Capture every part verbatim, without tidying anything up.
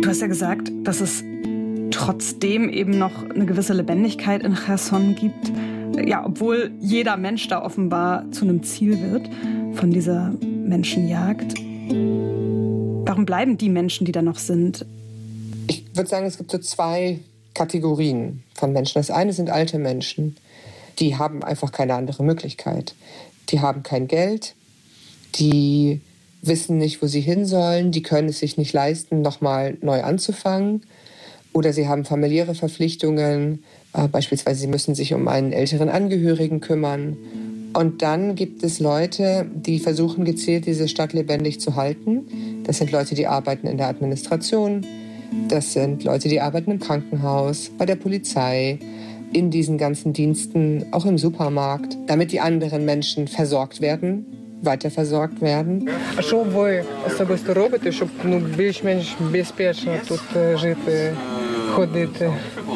Du hast ja gesagt, dass es trotzdem eben noch eine gewisse Lebendigkeit in Cherson gibt. Ja, obwohl jeder Mensch da offenbar zu einem Ziel wird von dieser Menschenjagd. Warum bleiben die Menschen, die da noch sind? Ich würde sagen, es gibt so zwei Kategorien von Menschen. Das eine sind alte Menschen, die haben einfach keine andere Möglichkeit. Die haben kein Geld, die wissen nicht, wo sie hin sollen, die können es sich nicht leisten, nochmal neu anzufangen. Oder sie haben familiäre Verpflichtungen, äh, beispielsweise sie müssen sich um einen älteren Angehörigen kümmern. Und dann gibt es Leute, die versuchen gezielt, diese Stadt lebendig zu halten. Das sind Leute, die arbeiten in der Administration. Das sind Leute, die arbeiten im Krankenhaus, bei der Polizei, in diesen ganzen Diensten, auch im Supermarkt, damit die anderen Menschen versorgt werden, weiter versorgt werden. А що ви особисто робите, щоб ну, більш-менш безпечно тут жити, ходити?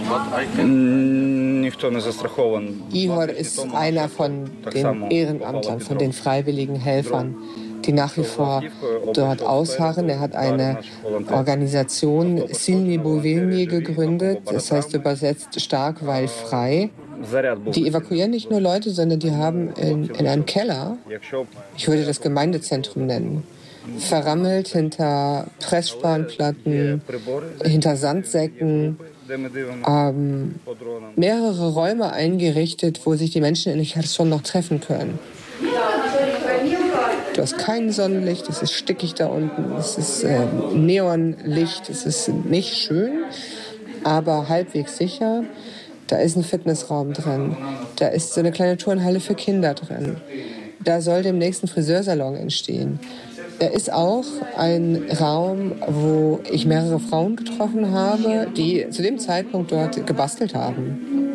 Ihor ist einer von den Ehrenamtlern, von den freiwilligen Helfern, die nach wie vor dort ausharren. Er hat eine Organisation Silni Bovilni gegründet, das heißt übersetzt stark, weil frei. Die evakuieren nicht nur Leute, sondern die haben in, in einem Keller, ich würde das Gemeindezentrum nennen, verrammelt hinter Pressspanplatten, hinter Sandsäcken, ähm, mehrere Räume eingerichtet, wo sich die Menschen in Cherson noch treffen können. Du hast kein Sonnenlicht, es ist stickig da unten, es ist äh, Neonlicht, es ist nicht schön, aber halbwegs sicher. Da ist ein Fitnessraum drin, da ist so eine kleine Turnhalle für Kinder drin. Da soll demnächst ein Friseursalon entstehen. Da ist auch ein Raum, wo ich mehrere Frauen getroffen habe, die zu dem Zeitpunkt dort gebastelt haben.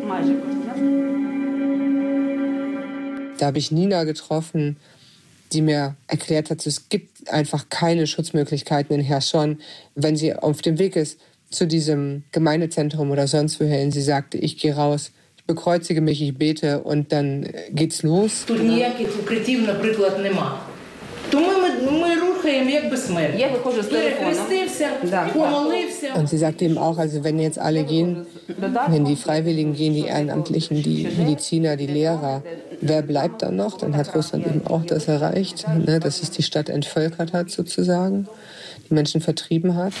Da habe ich Nina getroffen, die mir erklärt hat, es gibt einfach keine Schutzmöglichkeiten in Cherson, wenn sie auf dem Weg ist zu diesem Gemeindezentrum oder sonst wohin. Sie sagte, ich gehe raus, ich bekreuzige mich, ich bete und dann geht's los. Und sie sagte eben auch, also wenn jetzt alle gehen, wenn die Freiwilligen gehen, die Ehrenamtlichen, die Mediziner, die Lehrer, wer bleibt dann noch? Dann hat Russland eben auch das erreicht, ne, dass es die Stadt entvölkert hat sozusagen, die Menschen vertrieben hat.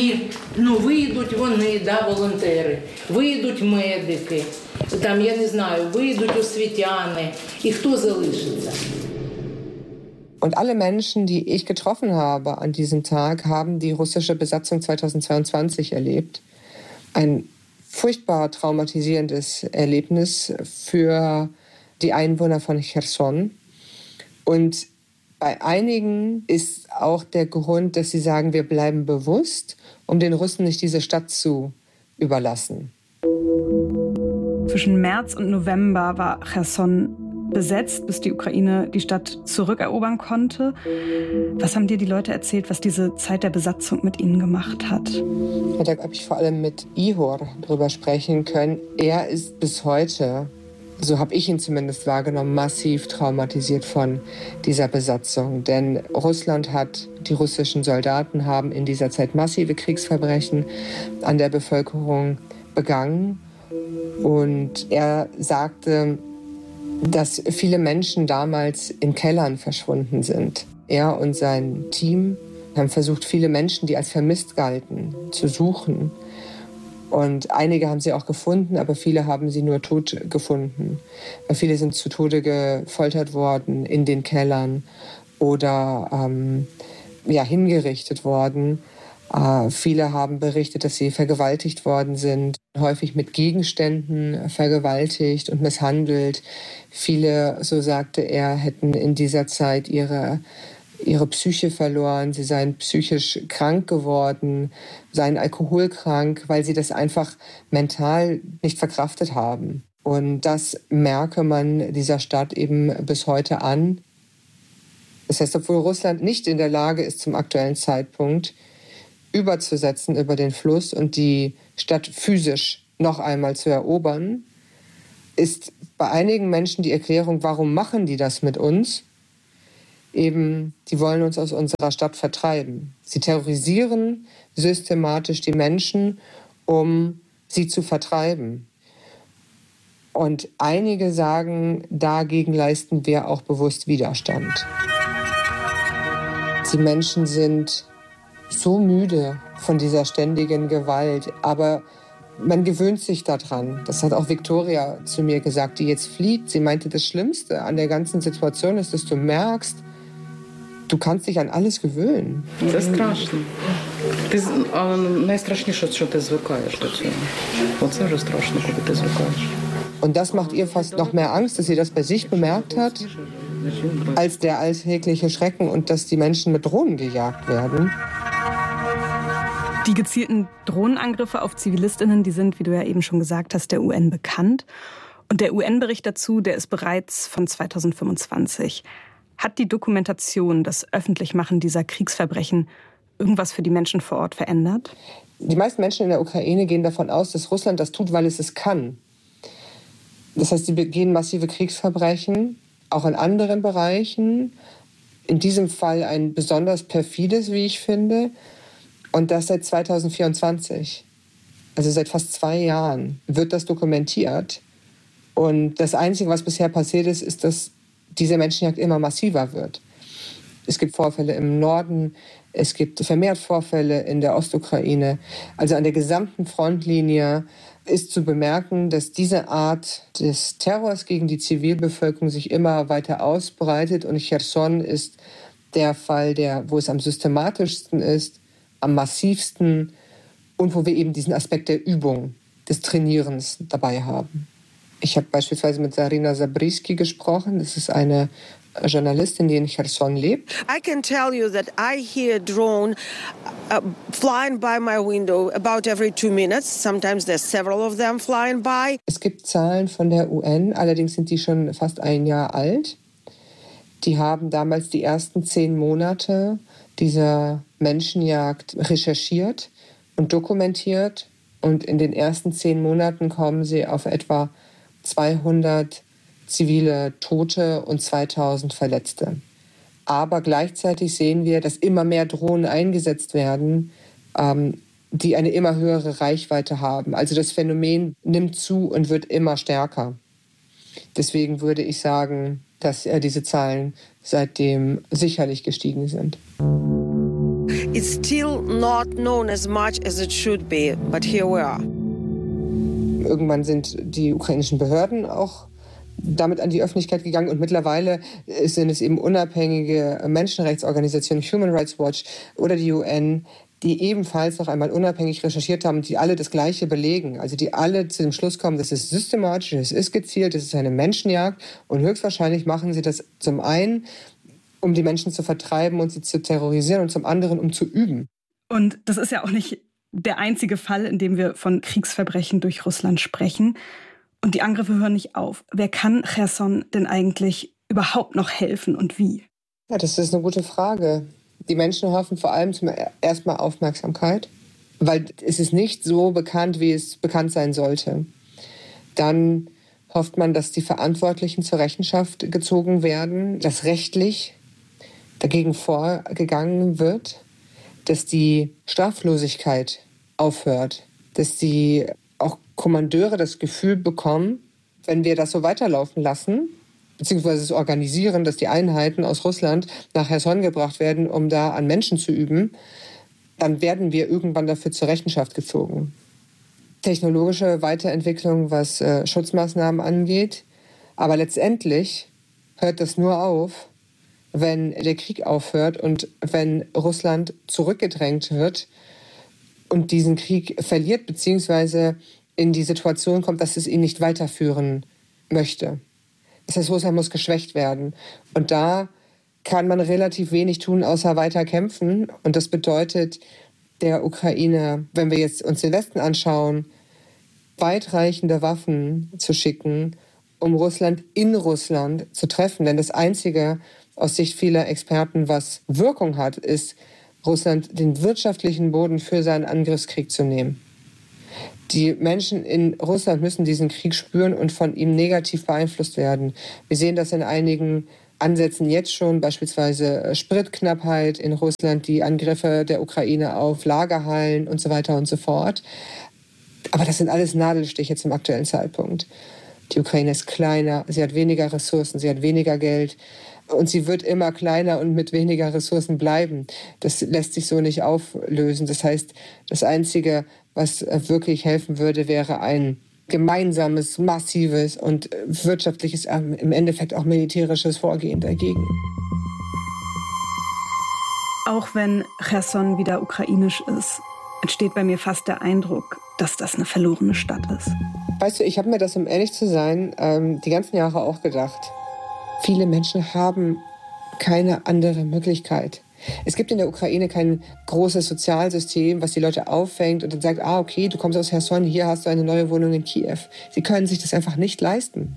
Und alle Menschen, die ich getroffen habe an diesem Tag, haben die russische Besatzung zweitausendzweiundzwanzig erlebt. Ein furchtbar traumatisierendes Erlebnis für die Einwohner von Cherson. Und bei einigen ist auch der Grund, dass sie sagen, wir bleiben bewusst, um den Russen nicht diese Stadt zu überlassen. Zwischen März und November war Cherson besetzt, bis die Ukraine die Stadt zurückerobern konnte. Was haben dir die Leute erzählt, was diese Zeit der Besatzung mit ihnen gemacht hat? Ja, da habe ich vor allem mit Ihor drüber sprechen können. Er ist bis heute, so habe ich ihn zumindest wahrgenommen, massiv traumatisiert von dieser Besatzung. Denn Russland hat, die russischen Soldaten haben in dieser Zeit massive Kriegsverbrechen an der Bevölkerung begangen. Und er sagte, dass viele Menschen damals in Kellern verschwunden sind. Er und sein Team haben versucht, viele Menschen, die als vermisst galten, zu suchen. Und einige haben sie auch gefunden, aber viele haben sie nur tot gefunden. Weil viele sind zu Tode gefoltert worden in den Kellern oder ähm, ja, hingerichtet worden. Uh, viele haben berichtet, dass sie vergewaltigt worden sind, häufig mit Gegenständen vergewaltigt und misshandelt. Viele, so sagte er, hätten in dieser Zeit ihre, ihre Psyche verloren. Sie seien psychisch krank geworden, seien alkoholkrank, weil sie das einfach mental nicht verkraftet haben. Und das merke man dieser Stadt eben bis heute an. Das heißt, obwohl Russland nicht in der Lage ist, zum aktuellen Zeitpunkt überzusetzen über den Fluss und die Stadt physisch noch einmal zu erobern, ist bei einigen Menschen die Erklärung, warum machen die das mit uns, eben, die wollen uns aus unserer Stadt vertreiben. Sie terrorisieren systematisch die Menschen, um sie zu vertreiben. Und einige sagen, dagegen leisten wir auch bewusst Widerstand. Die Menschen sind so müde von dieser ständigen Gewalt, aber man gewöhnt sich daran. Das hat auch Viktoria zu mir gesagt, die jetzt flieht. Sie meinte, das Schlimmste an der ganzen Situation ist, dass du merkst, du kannst dich an alles gewöhnen. Це страшно. Ти, а найстрашніше, що ти звикаєш до цього. Оце вже страшно, коли ти звикаєш. Und das macht ihr fast noch mehr Angst, dass sie das bei sich bemerkt hat, als der alltägliche Schrecken und dass die Menschen mit Drohnen gejagt werden. Die gezielten Drohnenangriffe auf ZivilistInnen, die sind, wie du ja eben schon gesagt hast, der U N bekannt. Und der U N-Bericht dazu, der ist bereits von zweitausendfünfundzwanzig. Hat die Dokumentation, das Öffentlichmachen dieser Kriegsverbrechen irgendwas für die Menschen vor Ort verändert? Die meisten Menschen in der Ukraine gehen davon aus, dass Russland das tut, weil es es kann. Das heißt, sie begehen massive Kriegsverbrechen, auch in anderen Bereichen. In diesem Fall ein besonders perfides, wie ich finde. Und das seit zweitausendvierundzwanzig. Also seit fast zwei Jahren wird das dokumentiert. Und das Einzige, was bisher passiert ist, ist, dass diese Menschenjagd immer massiver wird. Es gibt Vorfälle im Norden, es gibt vermehrt Vorfälle in der Ostukraine. Also an der gesamten Frontlinie ist zu bemerken, dass diese Art des Terrors gegen die Zivilbevölkerung sich immer weiter ausbreitet. Und Cherson ist der Fall, der, wo es am systematischsten ist, am massivsten und wo wir eben diesen Aspekt der Übung, des Trainierens dabei haben. Ich habe beispielsweise mit Zarina Zabriskie gesprochen. Das ist eine Journalistin, die in Cherson lebt. I can tell you that I hear drone uh, flying by my window about every two minutes. Sometimes there's several of them flying by. Es gibt Zahlen von der U N, allerdings sind die schon fast ein Jahr alt. Die haben damals die ersten zehn Monate dieser Menschenjagd recherchiert und dokumentiert. Und in den ersten zehn Monaten kommen sie auf etwa zweihundert zivile Tote und zweitausend Verletzte. Aber gleichzeitig sehen wir, dass immer mehr Drohnen eingesetzt werden, ähm, die eine immer höhere Reichweite haben. Also das Phänomen nimmt zu und wird immer stärker. Deswegen würde ich sagen, dass äh, diese Zahlen seitdem sicherlich gestiegen sind. It's still not known as much as it should be, but here we are. Irgendwann sind die ukrainischen Behörden auch damit an die Öffentlichkeit gegangen und mittlerweile sind es eben unabhängige Menschenrechtsorganisationen, Human Rights Watch oder die U N, die ebenfalls noch einmal unabhängig recherchiert haben, die alle das Gleiche belegen. Also die alle zu dem Schluss kommen, das ist systematisch, es ist gezielt, es ist eine Menschenjagd und höchstwahrscheinlich machen sie das zum einen, um die Menschen zu vertreiben und sie zu terrorisieren und zum anderen, um zu üben. Und das ist ja auch nicht der einzige Fall, in dem wir von Kriegsverbrechen durch Russland sprechen. Und die Angriffe hören nicht auf. Wer kann Cherson denn eigentlich überhaupt noch helfen und wie? Ja, das ist eine gute Frage. Die Menschen hoffen vor allem zum erstmal Aufmerksamkeit, weil es ist nicht so bekannt, wie es bekannt sein sollte. Dann hofft man, dass die Verantwortlichen zur Rechenschaft gezogen werden, dass rechtlich dagegen vorgegangen wird, dass die Straflosigkeit aufhört, dass die auch Kommandeure das Gefühl bekommen, wenn wir das so weiterlaufen lassen, beziehungsweise es organisieren, dass die Einheiten aus Russland nach Cherson gebracht werden, um da an Menschen zu üben, dann werden wir irgendwann dafür zur Rechenschaft gezogen. Technologische Weiterentwicklung, was äh, Schutzmaßnahmen angeht, aber letztendlich hört das nur auf, wenn der Krieg aufhört und wenn Russland zurückgedrängt wird und diesen Krieg verliert, beziehungsweise in die Situation kommt, dass es ihn nicht weiterführen möchte. Das heißt, Russland muss geschwächt werden. Und da kann man relativ wenig tun, außer weiter kämpfen. Und das bedeutet der Ukraine, wenn wir jetzt uns den Westen anschauen, weitreichende Waffen zu schicken, um Russland in Russland zu treffen. Denn das Einzige aus Sicht vieler Experten, was Wirkung hat, ist, Russland den wirtschaftlichen Boden für seinen Angriffskrieg zu nehmen. Die Menschen in Russland müssen diesen Krieg spüren und von ihm negativ beeinflusst werden. Wir sehen das in einigen Ansätzen jetzt schon, beispielsweise Spritknappheit in Russland, die Angriffe der Ukraine auf Lagerhallen und so weiter und so fort. Aber das sind alles Nadelstiche zum aktuellen Zeitpunkt. Die Ukraine ist kleiner, sie hat weniger Ressourcen, sie hat weniger Geld und sie wird immer kleiner und mit weniger Ressourcen bleiben. Das lässt sich so nicht auflösen. Das heißt, das Einzige, was wirklich helfen würde, wäre ein gemeinsames, massives und wirtschaftliches, im Endeffekt auch militärisches Vorgehen dagegen. Auch wenn Cherson wieder ukrainisch ist, entsteht bei mir fast der Eindruck, dass das eine verlorene Stadt ist. Weißt du, ich habe mir das, um ehrlich zu sein, die ganzen Jahre auch gedacht. Viele Menschen haben keine andere Möglichkeit. Es gibt in der Ukraine kein großes Sozialsystem, was die Leute auffängt und dann sagt, ah, okay, du kommst aus Cherson, hier hast du eine neue Wohnung in Kiew. Sie können sich das einfach nicht leisten.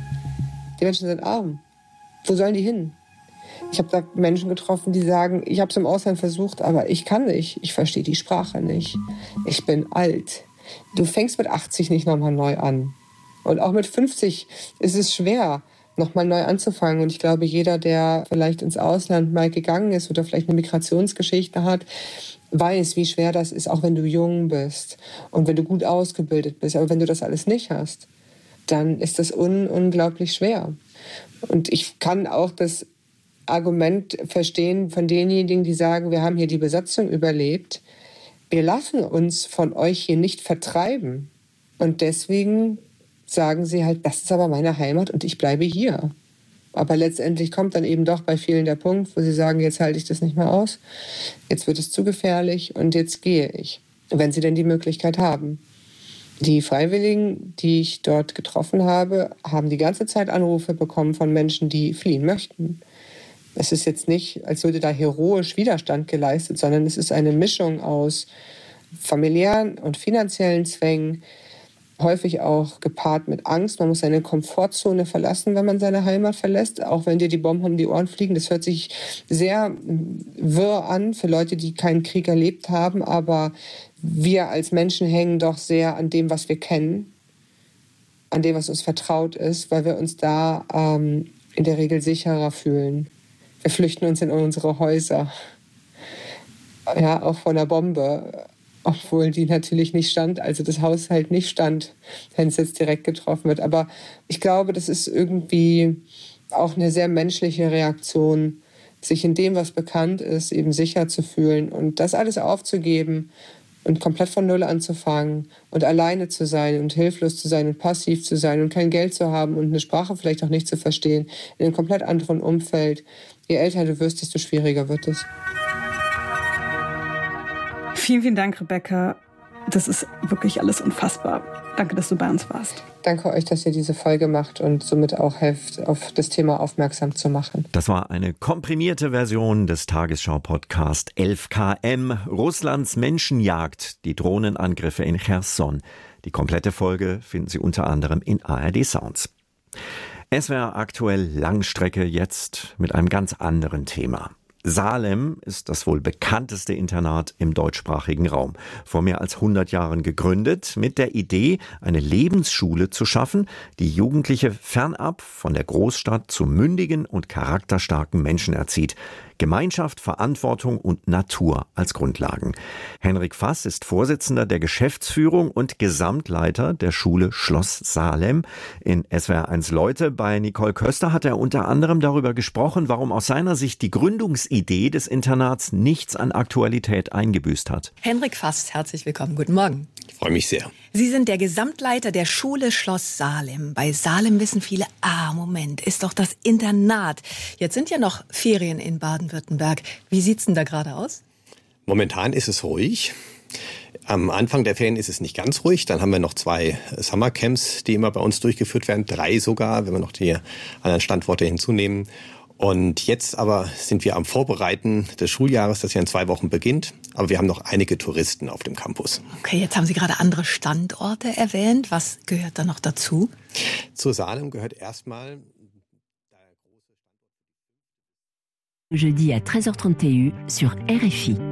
Die Menschen sind arm. Wo sollen die hin? Ich habe da Menschen getroffen, die sagen, ich habe es im Ausland versucht, aber ich kann nicht. Ich verstehe die Sprache nicht. Ich bin alt. Du fängst mit achtzig nicht nochmal neu an. Und auch mit fünfzig ist es schwer, nochmal neu anzufangen. Und ich glaube, jeder, der vielleicht ins Ausland mal gegangen ist oder vielleicht eine Migrationsgeschichte hat, weiß, wie schwer das ist, auch wenn du jung bist und wenn du gut ausgebildet bist. Aber wenn du das alles nicht hast, dann ist das un- unglaublich schwer. Und ich kann auch das Argument verstehen von denjenigen, die sagen, wir haben hier die Besatzung überlebt. Wir lassen uns von euch hier nicht vertreiben. Und deswegen sagen sie halt, das ist aber meine Heimat und ich bleibe hier. Aber letztendlich kommt dann eben doch bei vielen der Punkt, wo sie sagen, jetzt halte ich das nicht mehr aus, jetzt wird es zu gefährlich und jetzt gehe ich, wenn sie denn die Möglichkeit haben. Die Freiwilligen, die ich dort getroffen habe, haben die ganze Zeit Anrufe bekommen von Menschen, die fliehen möchten. Es ist jetzt nicht, als würde da heroisch Widerstand geleistet, sondern es ist eine Mischung aus familiären und finanziellen Zwängen, häufig auch gepaart mit Angst. Man muss seine Komfortzone verlassen, wenn man seine Heimat verlässt, auch wenn dir die Bomben um die Ohren fliegen. Das hört sich sehr wirr an für Leute, die keinen Krieg erlebt haben, aber wir als Menschen hängen doch sehr an dem, was wir kennen, an dem, was uns vertraut ist, weil wir uns da ähm, in der Regel sicherer fühlen. Wir flüchten uns in unsere Häuser, ja, auch vor einer Bombe, obwohl die natürlich nicht stand, also das Haus halt nicht stand, wenn es jetzt direkt getroffen wird. Aber ich glaube, das ist irgendwie auch eine sehr menschliche Reaktion, sich in dem, was bekannt ist, eben sicher zu fühlen und das alles aufzugeben und komplett von Null anzufangen und alleine zu sein und hilflos zu sein und passiv zu sein und kein Geld zu haben und eine Sprache vielleicht auch nicht zu verstehen, in einem komplett anderen Umfeld. Je älter du wirst, desto schwieriger wird es. Vielen, vielen Dank, Rebecca. Das ist wirklich alles unfassbar. Danke, dass du bei uns warst. Danke euch, dass ihr diese Folge macht und somit auch helft, auf das Thema aufmerksam zu machen. Das war eine komprimierte Version des Tagesschau-Podcast elf K M, Russlands Menschenjagd, die Drohnenangriffe in Cherson. Die komplette Folge finden Sie unter anderem in A R D Sounds. S W R aktuell Langstrecke jetzt mit einem ganz anderen Thema. Salem ist das wohl bekannteste Internat im deutschsprachigen Raum. Vor mehr als hundert Jahren gegründet, mit der Idee, eine Lebensschule zu schaffen, die Jugendliche fernab von der Großstadt zu mündigen und charakterstarken Menschen erzieht. Gemeinschaft, Verantwortung und Natur als Grundlagen. Henrik Fass ist Vorsitzender der Geschäftsführung und Gesamtleiter der Schule Schloss Salem. In S W R eins Leute bei Nicole Köster hat er unter anderem darüber gesprochen, warum aus seiner Sicht die Gründungsidee des Internats nichts an Aktualität eingebüßt hat. Henrik Fass, herzlich willkommen. Guten Morgen. Ich freue mich sehr. Sie sind der Gesamtleiter der Schule Schloss Salem. Bei Salem wissen viele, ah, Moment, ist doch das Internat. Jetzt sind ja noch Ferien in Baden-Württemberg. Wie sieht's denn da gerade aus? Momentan ist es ruhig. Am Anfang der Ferien ist es nicht ganz ruhig. Dann haben wir noch zwei Summercamps, die immer bei uns durchgeführt werden. Drei sogar, wenn wir noch die anderen Standorte hinzunehmen. Und jetzt aber sind wir am Vorbereiten des Schuljahres, das ja in zwei Wochen beginnt. Aber wir haben noch einige Touristen auf dem Campus. Okay, jetzt haben Sie gerade andere Standorte erwähnt. Was gehört da noch dazu? Zu Salem gehört erstmal... Jeudi à treize heures trente T U sur R F I.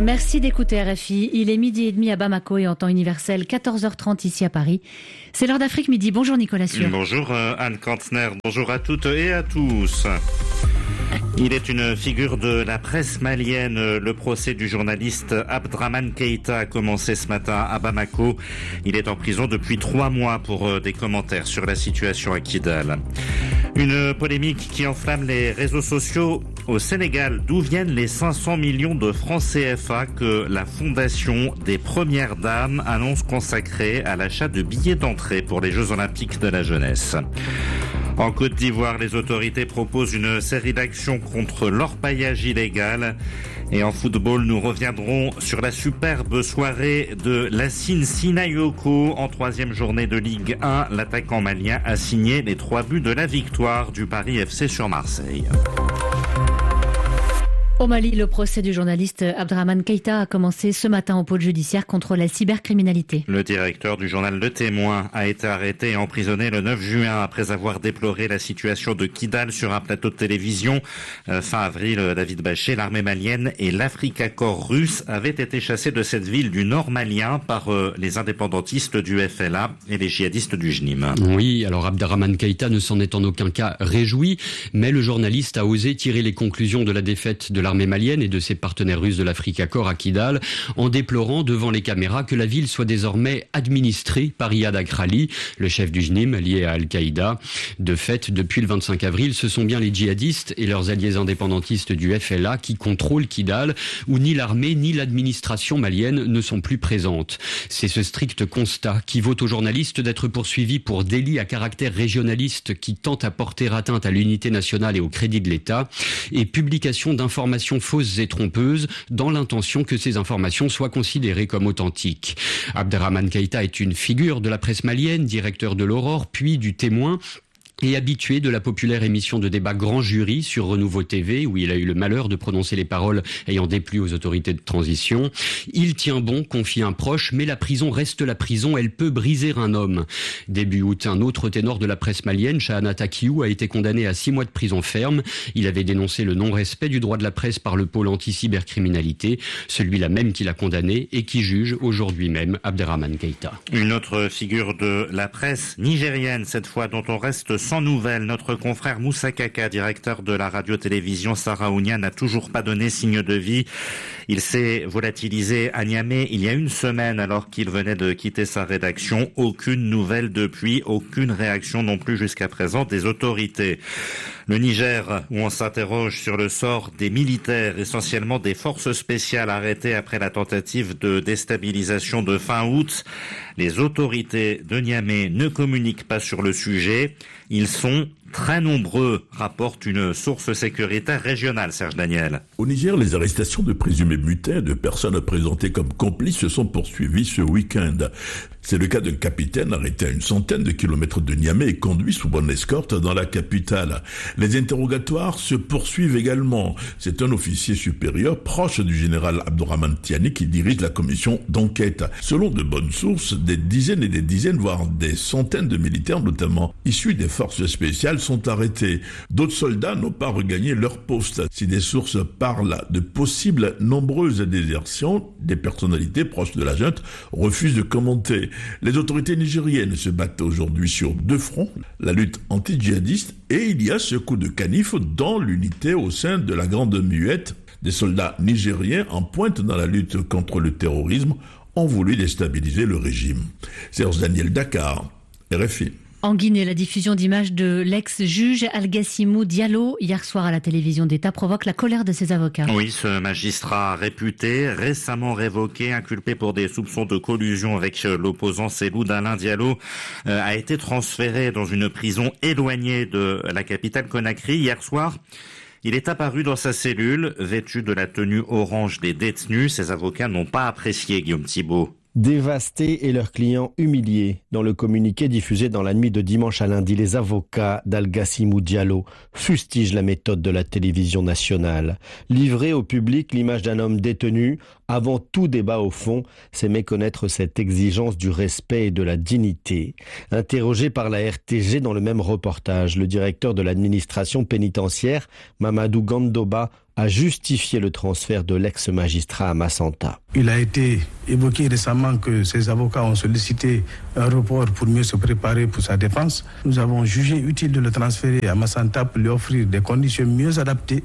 Merci d'écouter R F I. Il est midi et demi à Bamako et en temps universel, quatorze heures trente ici à Paris. C'est l'heure d'Afrique Midi. Bonjour Nicolas Sueur. Bonjour Anne Kantner. Bonjour à toutes et à tous. Il est une figure de la presse malienne. Le procès du journaliste Abdraman Keïta a commencé ce matin à Bamako. Il est en prison depuis trois mois pour des commentaires sur la situation à Kidal. Une polémique qui enflamme les réseaux sociaux au Sénégal. D'où viennent les cinq cents millions de francs C F A que la Fondation des Premières Dames annonce consacrer à l'achat de billets d'entrée pour les Jeux Olympiques de la jeunesse? En Côte d'Ivoire, les autorités proposent une série d'actions contre l'orpaillage illégal. Et en football, nous reviendrons sur la superbe soirée de Lassine Sinayoko en troisième journée de Ligue un. L'attaquant malien a signé les trois buts de la victoire du Paris F C sur Marseille. Au Mali, le procès du journaliste Abdraman Keïta a commencé ce matin au pôle judiciaire contre la cybercriminalité. Le directeur du journal Le Témoin a été arrêté et emprisonné le neuf juin après avoir déploré la situation de Kidal sur un plateau de télévision. Euh, fin avril, David Baché, l'armée malienne et l'Africa Corps russe avaient été chassés de cette ville du nord malien par euh, les indépendantistes du F L A et les djihadistes du J N I M. Oui, alors Abdraman Keïta ne s'en est en aucun cas réjoui, mais le journaliste a osé tirer les conclusions de la défaite de l'armée malienne et de ses partenaires russes de l'Africa Corps à Kidal, en déplorant devant les caméras que la ville soit désormais administrée par Iyad Akrali, le chef du J N I M lié à Al-Qaïda. De fait, depuis le vingt-cinq avril, ce sont bien les djihadistes et leurs alliés indépendantistes du F L A qui contrôlent Kidal, où ni l'armée ni l'administration malienne ne sont plus présentes. C'est ce strict constat qui vaut aux journalistes d'être poursuivis pour délit à caractère régionaliste qui tente à porter atteinte à l'unité nationale et au crédit de l'État, et publication d'informations fausses et trompeuses dans l'intention que ces informations soient considérées comme authentiques. Abdraman Keïta est une figure de la presse malienne, directeur de l'Aurore, puis du Témoin, et habitué de la populaire émission de débat Grand Jury sur Renouveau T V, où il a eu le malheur de prononcer les paroles ayant déplu aux autorités de transition. Il tient bon, confie un proche, mais la prison reste la prison, elle peut briser un homme. Début août, un autre ténor de la presse malienne, Chahana Takiou, a été condamné à six mois de prison ferme. Il avait dénoncé le non-respect du droit de la presse par le pôle anti-cybercriminalité, celui-là même qui l'a condamné et qui juge aujourd'hui même Abdraman Keïta. Une autre figure de la presse nigérienne, cette fois, dont on reste sans nouvelles. Notre confrère Moussa Kaka, directeur de la radio-télévision Saraounia, n'a toujours pas donné signe de vie. Il s'est volatilisé à Niamey il y a une semaine alors qu'il venait de quitter sa rédaction. Aucune nouvelle depuis, aucune réaction non plus jusqu'à présent des autorités. Le Niger, où on s'interroge sur le sort des militaires, essentiellement des forces spéciales arrêtées après la tentative de déstabilisation de fin août. Les autorités de Niamey ne communiquent pas sur le sujet. Ils sont très nombreux, rapporte une source sécuritaire régionale, Serge Daniel. Au Niger, les arrestations de présumés mutins, de personnes présentées comme complices, se sont poursuivies ce week-end. C'est le cas d'un capitaine arrêté à une centaine de kilomètres de Niamey et conduit sous bonne escorte dans la capitale. Les interrogatoires se poursuivent également. C'est un officier supérieur proche du général Abdourahmane Tiani qui dirige la commission d'enquête. Selon de bonnes sources, des dizaines et des dizaines, voire des centaines de militaires, notamment issus des forces spéciales, sont arrêtés. D'autres soldats n'ont pas regagné leur poste. Si des sources parlent de possibles nombreuses désertions, des personnalités proches de la junte refusent de commenter. Les autorités nigériennes se battent aujourd'hui sur deux fronts, la lutte anti-djihadiste et il y a ce coup de canif dans l'unité au sein de la Grande Muette. Des soldats nigériens en pointe dans la lutte contre le terrorisme ont voulu déstabiliser le régime. Serge Daniel, Dakar, R F I. En Guinée, la diffusion d'images de l'ex-juge Algassimou Diallo hier soir à la télévision d'État provoque la colère de ses avocats. Oui, ce magistrat réputé, récemment révoqué, inculpé pour des soupçons de collusion avec l'opposant Cellou Dalein Diallo, euh, a été transféré dans une prison éloignée de la capitale Conakry hier soir. Il est apparu dans sa cellule, vêtu de la tenue orange des détenus. Ses avocats n'ont pas apprécié, Guillaume Thibault. Dévastés et leurs clients humiliés. Dans le communiqué diffusé dans la nuit de dimanche à lundi, les avocats d'Algassimou Diallo fustigent la méthode de la télévision nationale. Livrer au public l'image d'un homme détenu, avant tout débat au fond, c'est méconnaître cette exigence du respect et de la dignité. Interrogé par la R T G dans le même reportage, le directeur de l'administration pénitentiaire, Mamadou Gandoba, a justifié le transfert de l'ex-magistrat à Massanta. Il a été évoqué récemment que ses avocats ont sollicité un report pour mieux se préparer pour sa défense. Nous avons jugé utile de le transférer à Massanta pour lui offrir des conditions mieux adaptées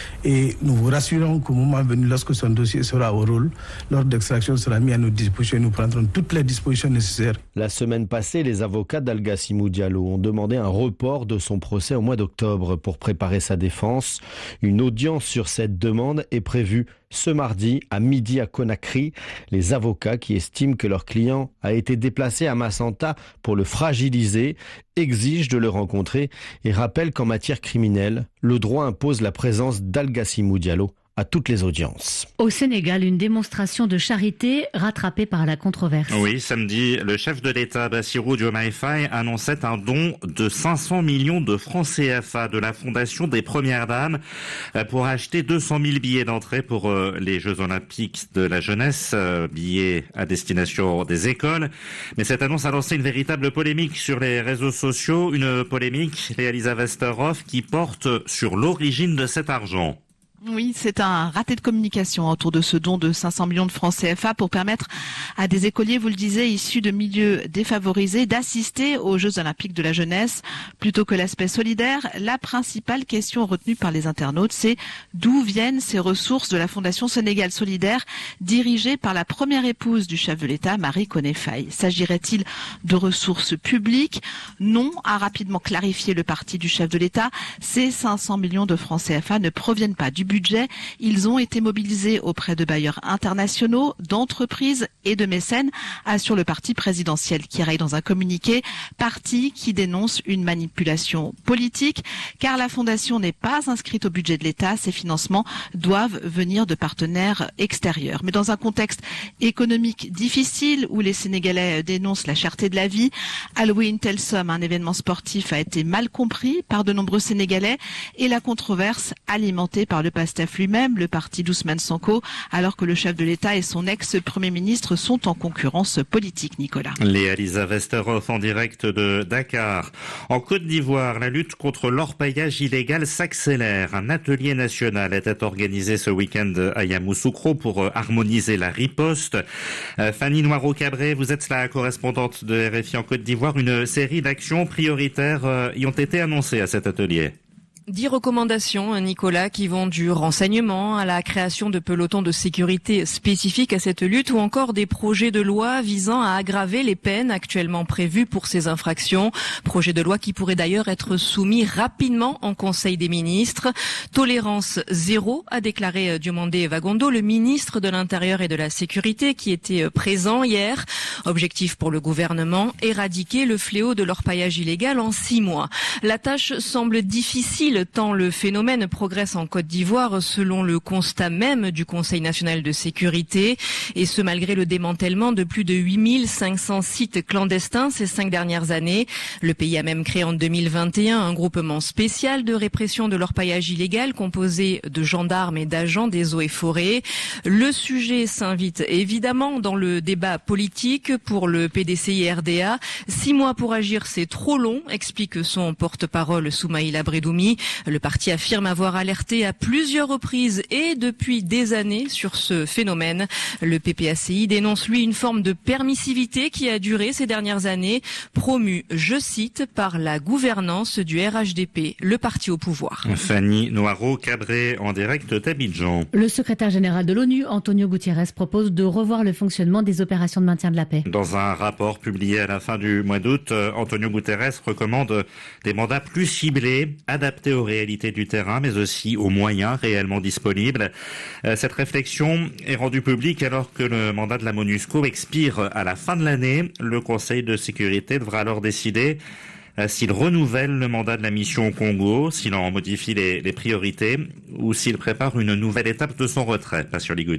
et nous vous rassurons qu'au moment venu, lorsque son dossier sera au rôle, l'ordre d'extraction sera mis à notre disposition et nous prendrons toutes les dispositions nécessaires. La semaine passée, les avocats d'Algassimou Diallo ont demandé un report de son procès au mois d'octobre pour préparer sa défense. Une audience sur cette demande est prévue ce mardi à midi à Conakry. Les avocats qui estiment que leur client a été déplacé à Massanta pour le fragiliser exigent de le rencontrer et rappellent qu'en matière criminelle, le droit impose la présence d'Algassimou Diallo à toutes les audiences. Au Sénégal, une démonstration de charité rattrapée par la controverse. Oui, samedi, le chef de l'État, Bassirou Diomaye Faye, annonçait un don de cinq cents millions de francs C F A de la Fondation des Premières Dames pour acheter deux cent mille billets d'entrée pour les Jeux Olympiques de la jeunesse, billets à destination des écoles. Mais cette annonce a lancé une véritable polémique sur les réseaux sociaux, une polémique, Elisa Westerhoff, qui porte sur l'origine de cet argent. Oui, c'est un raté de communication autour de ce don de cinq cents millions de francs C F A pour permettre à des écoliers, vous le disiez, issus de milieux défavorisés, d'assister aux Jeux Olympiques de la jeunesse. Plutôt que l'aspect solidaire, la principale question retenue par les internautes, c'est d'où viennent ces ressources de la Fondation Sénégal Solidaire, dirigée par la première épouse du chef de l'État, Marie Koné Faye. S'agirait-il de ressources publiques? Non, a rapidement clarifié le parti du chef de l'État. Ces cinq cents millions de francs C F A ne proviennent pas du budget. Ils ont été mobilisés auprès de bailleurs internationaux, d'entreprises et de mécènes, assure le parti présidentiel qui raille dans un communiqué, parti qui dénonce une manipulation politique, car la fondation n'est pas inscrite au budget de l'État. Ces financements doivent venir de partenaires extérieurs. Mais dans un contexte économique difficile où les Sénégalais dénoncent la cherté de la vie, allouer une telle somme à un événement sportif a été mal compris par de nombreux Sénégalais et la controverse alimentée par le PASTEF lui-même, le parti d'Ousmane Sonko, alors que le chef de l'État et son ex-premier ministre sont en concurrence politique, Nicolas. Léa Lisa Westerhoff en direct de Dakar. En Côte d'Ivoire, la lutte contre l'orpaillage illégal s'accélère. Un atelier national était organisé ce week-end à Yamoussoukro pour harmoniser la riposte. Fanny Noiraud-Cabré, vous êtes la correspondante de R F I en Côte d'Ivoire. Une série d'actions prioritaires y ont été annoncées à cet atelier. Dix recommandations, Nicolas, qui vont du renseignement à la création de pelotons de sécurité spécifiques à cette lutte ou encore des projets de loi visant à aggraver les peines actuellement prévues pour ces infractions. Projets de loi qui pourraient d'ailleurs être soumis rapidement en Conseil des ministres. Tolérance zéro, a déclaré Diomandé Vagondo, le ministre de l'Intérieur et de la Sécurité qui était présent hier. Objectif pour le gouvernement, éradiquer le fléau de l'orpaillage illégal en six mois. La tâche semble difficile tant le phénomène progresse en Côte d'Ivoire selon le constat même du Conseil national de sécurité et ce malgré le démantèlement de plus de huit mille cinq cents sites clandestins ces cinq dernières années. Le pays a même créé en deux mille vingt et un un groupement spécial de répression de l'orpaillage illégal composé de gendarmes et d'agents des eaux et forêts. Le sujet s'invite évidemment dans le débat politique pour le P D C I R D A. Six mois pour agir, c'est trop long, explique son porte-parole Soumaïla Bredoumi. Le parti affirme avoir alerté à plusieurs reprises et depuis des années sur ce phénomène. Le P P A C I dénonce lui une forme de permissivité qui a duré ces dernières années, promue, je cite, par la gouvernance du R H D P, le parti au pouvoir. Fanny Noiraud-Cabré en direct d'Abidjan. Le secrétaire général de l'ONU, Antonio Guterres, propose de revoir le fonctionnement des opérations de maintien de la paix. Dans un rapport publié à la fin du mois d'août, Antonio Guterres recommande des mandats plus ciblés, adaptés aux réalités du terrain, mais aussi aux moyens réellement disponibles. Cette réflexion est rendue publique alors que le mandat de la MONUSCO expire à la fin de l'année. Le Conseil de sécurité devra alors décider s'il renouvelle le mandat de la mission au Congo, s'il en modifie les, les priorités ou s'il prépare une nouvelle étape de son retrait. Pas sur Ligodi.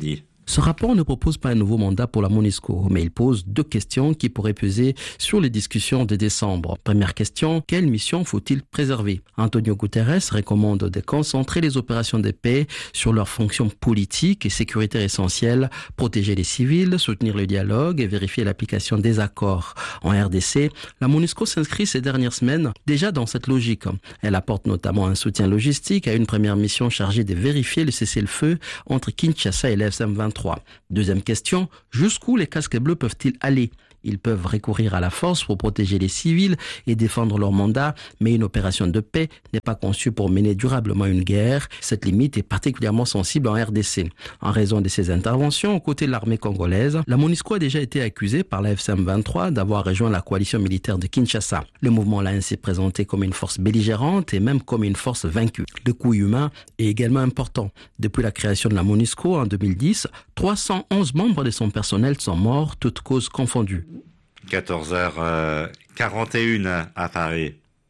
Ce rapport ne propose pas un nouveau mandat pour la MONUSCO, mais il pose deux questions qui pourraient peser sur les discussions de décembre. Première question, quelle mission faut-il préserver? Antonio Guterres recommande de concentrer les opérations de paix sur leurs fonctions politiques et sécuritaires essentielles, protéger les civils, soutenir le dialogue et vérifier l'application des accords. En R D C, la MONUSCO s'inscrit ces dernières semaines déjà dans cette logique. Elle apporte notamment un soutien logistique à une première mission chargée de vérifier le cessez-le-feu entre Kinshasa et l'F C M vingt-trois. Deuxième question, jusqu'où les casques bleus peuvent-ils aller? Ils peuvent recourir à la force pour protéger les civils et défendre leur mandat, mais une opération de paix n'est pas conçue pour mener durablement une guerre. Cette limite est particulièrement sensible en R D C. En raison de ces interventions aux côtés de l'armée congolaise, la MONUSCO a déjà été accusée par la F C M vingt-trois d'avoir rejoint la coalition militaire de Kinshasa. Le mouvement l'a ainsi présenté comme une force belligérante et même comme une force vaincue. Le coût humain est également important. Depuis la création de la MONUSCO en deux mille dix, trois cent onze membres de son personnel sont morts, toutes causes confondues. quatorze heures quarante et une à Paris.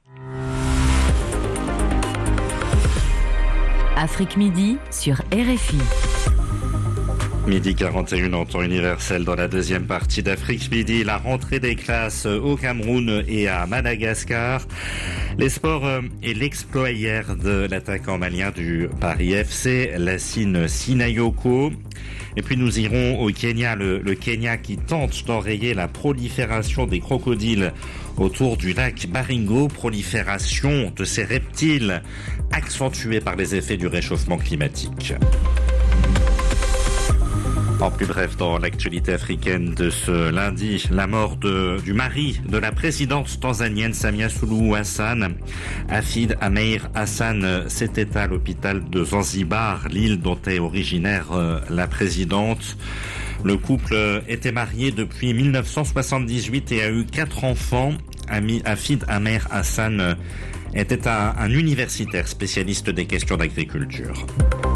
Afrique Midi sur R F I. Midi quarante et une en temps universel dans la deuxième partie d'Afrique Midi, la rentrée des classes au Cameroun et à Madagascar. Les sports et l'exploit hier de l'attaquant malien du Paris F C, Lassine Sinayoko. Et puis nous irons au Kenya, le, le Kenya qui tente d'enrayer la prolifération des crocodiles autour du lac Baringo, prolifération de ces reptiles accentuée par les effets du réchauffement climatique. En plus bref, dans l'actualité africaine de ce lundi, la mort de, du mari de la présidente tanzanienne Samia Suluhu Hassan, Hafid Ameir Hassan, s'était à l'hôpital de Zanzibar, l'île dont est originaire euh, la présidente. Le couple était marié depuis mille neuf cent soixante-dix-huit et a eu quatre enfants. Hafid Ameir Hassan était un, un universitaire spécialiste des questions d'agriculture.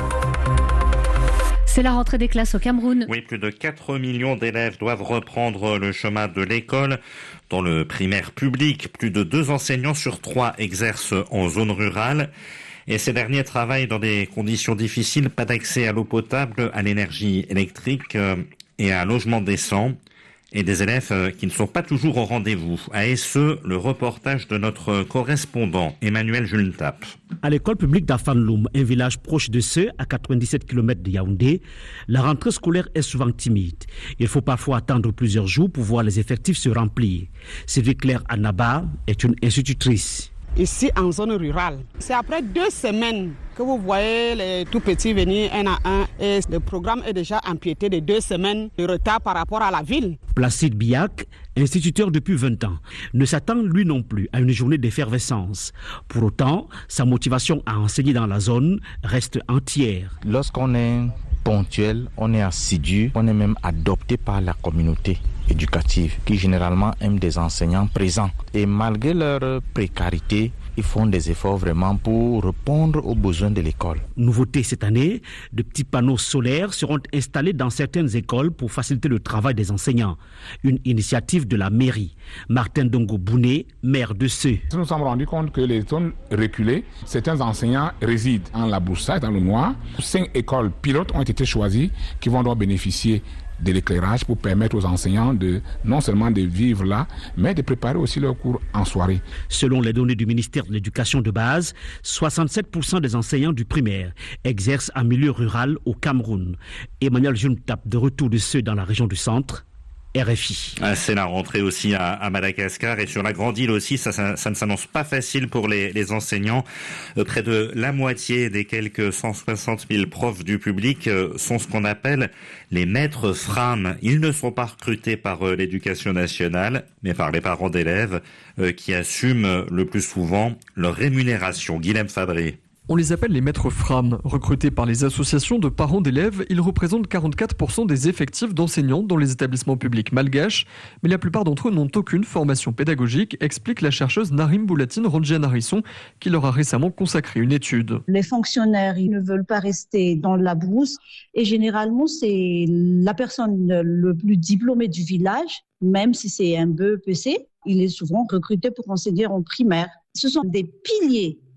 C'est la rentrée des classes au Cameroun. Oui, plus de quatre millions d'élèves doivent reprendre le chemin de l'école. Dans le primaire public, plus de deux enseignants sur trois exercent en zone rurale. Et ces derniers travaillent dans des conditions difficiles, pas d'accès à l'eau potable, à l'énergie électrique et à un logement décent. Et des élèves qui ne sont pas toujours au rendez-vous. À Esseux, le reportage de notre correspondant Emmanuel Juntap. À l'école publique d'Afanloum, un village proche de Esseux, à quatre-vingt-dix-sept kilomètres de Yaoundé, la rentrée scolaire est souvent timide. Il faut parfois attendre plusieurs jours pour voir les effectifs se remplir. Sylvie Claire Anaba est une institutrice. Ici, en zone rurale, c'est après deux semaines que vous voyez les tout petits venir un à un et le programme est déjà empiété de deux semaines de retard par rapport à la ville. Placide Biac, instituteur depuis vingt ans, ne s'attend lui non plus à une journée d'effervescence. Pour autant, sa motivation à enseigner dans la zone reste entière. Lorsqu'on est ponctuel, on est assidu, on est même adopté par la communauté éducative qui généralement aime des enseignants présents. Et malgré leur précarité, ils font des efforts vraiment pour répondre aux besoins de l'école. Nouveauté cette année, de petits panneaux solaires seront installés dans certaines écoles pour faciliter le travail des enseignants. Une initiative de la mairie. Martin Dongo Bouné, maire de Seux. Nous nous sommes rendus compte que les zones reculées, certains enseignants résident en Laboussa, dans le Noir. Cinq écoles pilotes ont été choisies qui vont donc bénéficier de l'éclairage pour permettre aux enseignants de non seulement de vivre là, mais de préparer aussi leurs cours en soirée. Selon les données du ministère de l'Éducation de base, soixante-sept pour cent des enseignants du primaire exercent en milieu rural au Cameroun. Emmanuel Juntap, de retour de Seux dans la région du centre, R F I. Ah, c'est la rentrée aussi à, à Madagascar et sur la grande île aussi, ça, ça, ça ne s'annonce pas facile pour les, les enseignants. Euh, près de la moitié des quelques cent soixante mille profs du public euh, sont ce qu'on appelle les maîtres Fram. Ils ne sont pas recrutés par euh, l'éducation nationale, mais par les parents d'élèves euh, qui assument le plus souvent leur rémunération. Guilhem Fabry. On les appelle les maîtres Fram. Recrutés par les associations de parents d'élèves, ils représentent quarante-quatre pour cent des effectifs d'enseignants dans les établissements publics malgaches, mais la plupart d'entre eux n'ont aucune formation pédagogique, explique la chercheuse Narim Boulatine Ranjian-Harisson, qui leur a récemment consacré une étude. Les fonctionnaires, ils ne veulent pas rester dans la brousse et généralement, c'est la personne le plus diplômée du village, même si c'est un B E P C, il est souvent recruté pour enseigner en primaire. Ce sont des piliers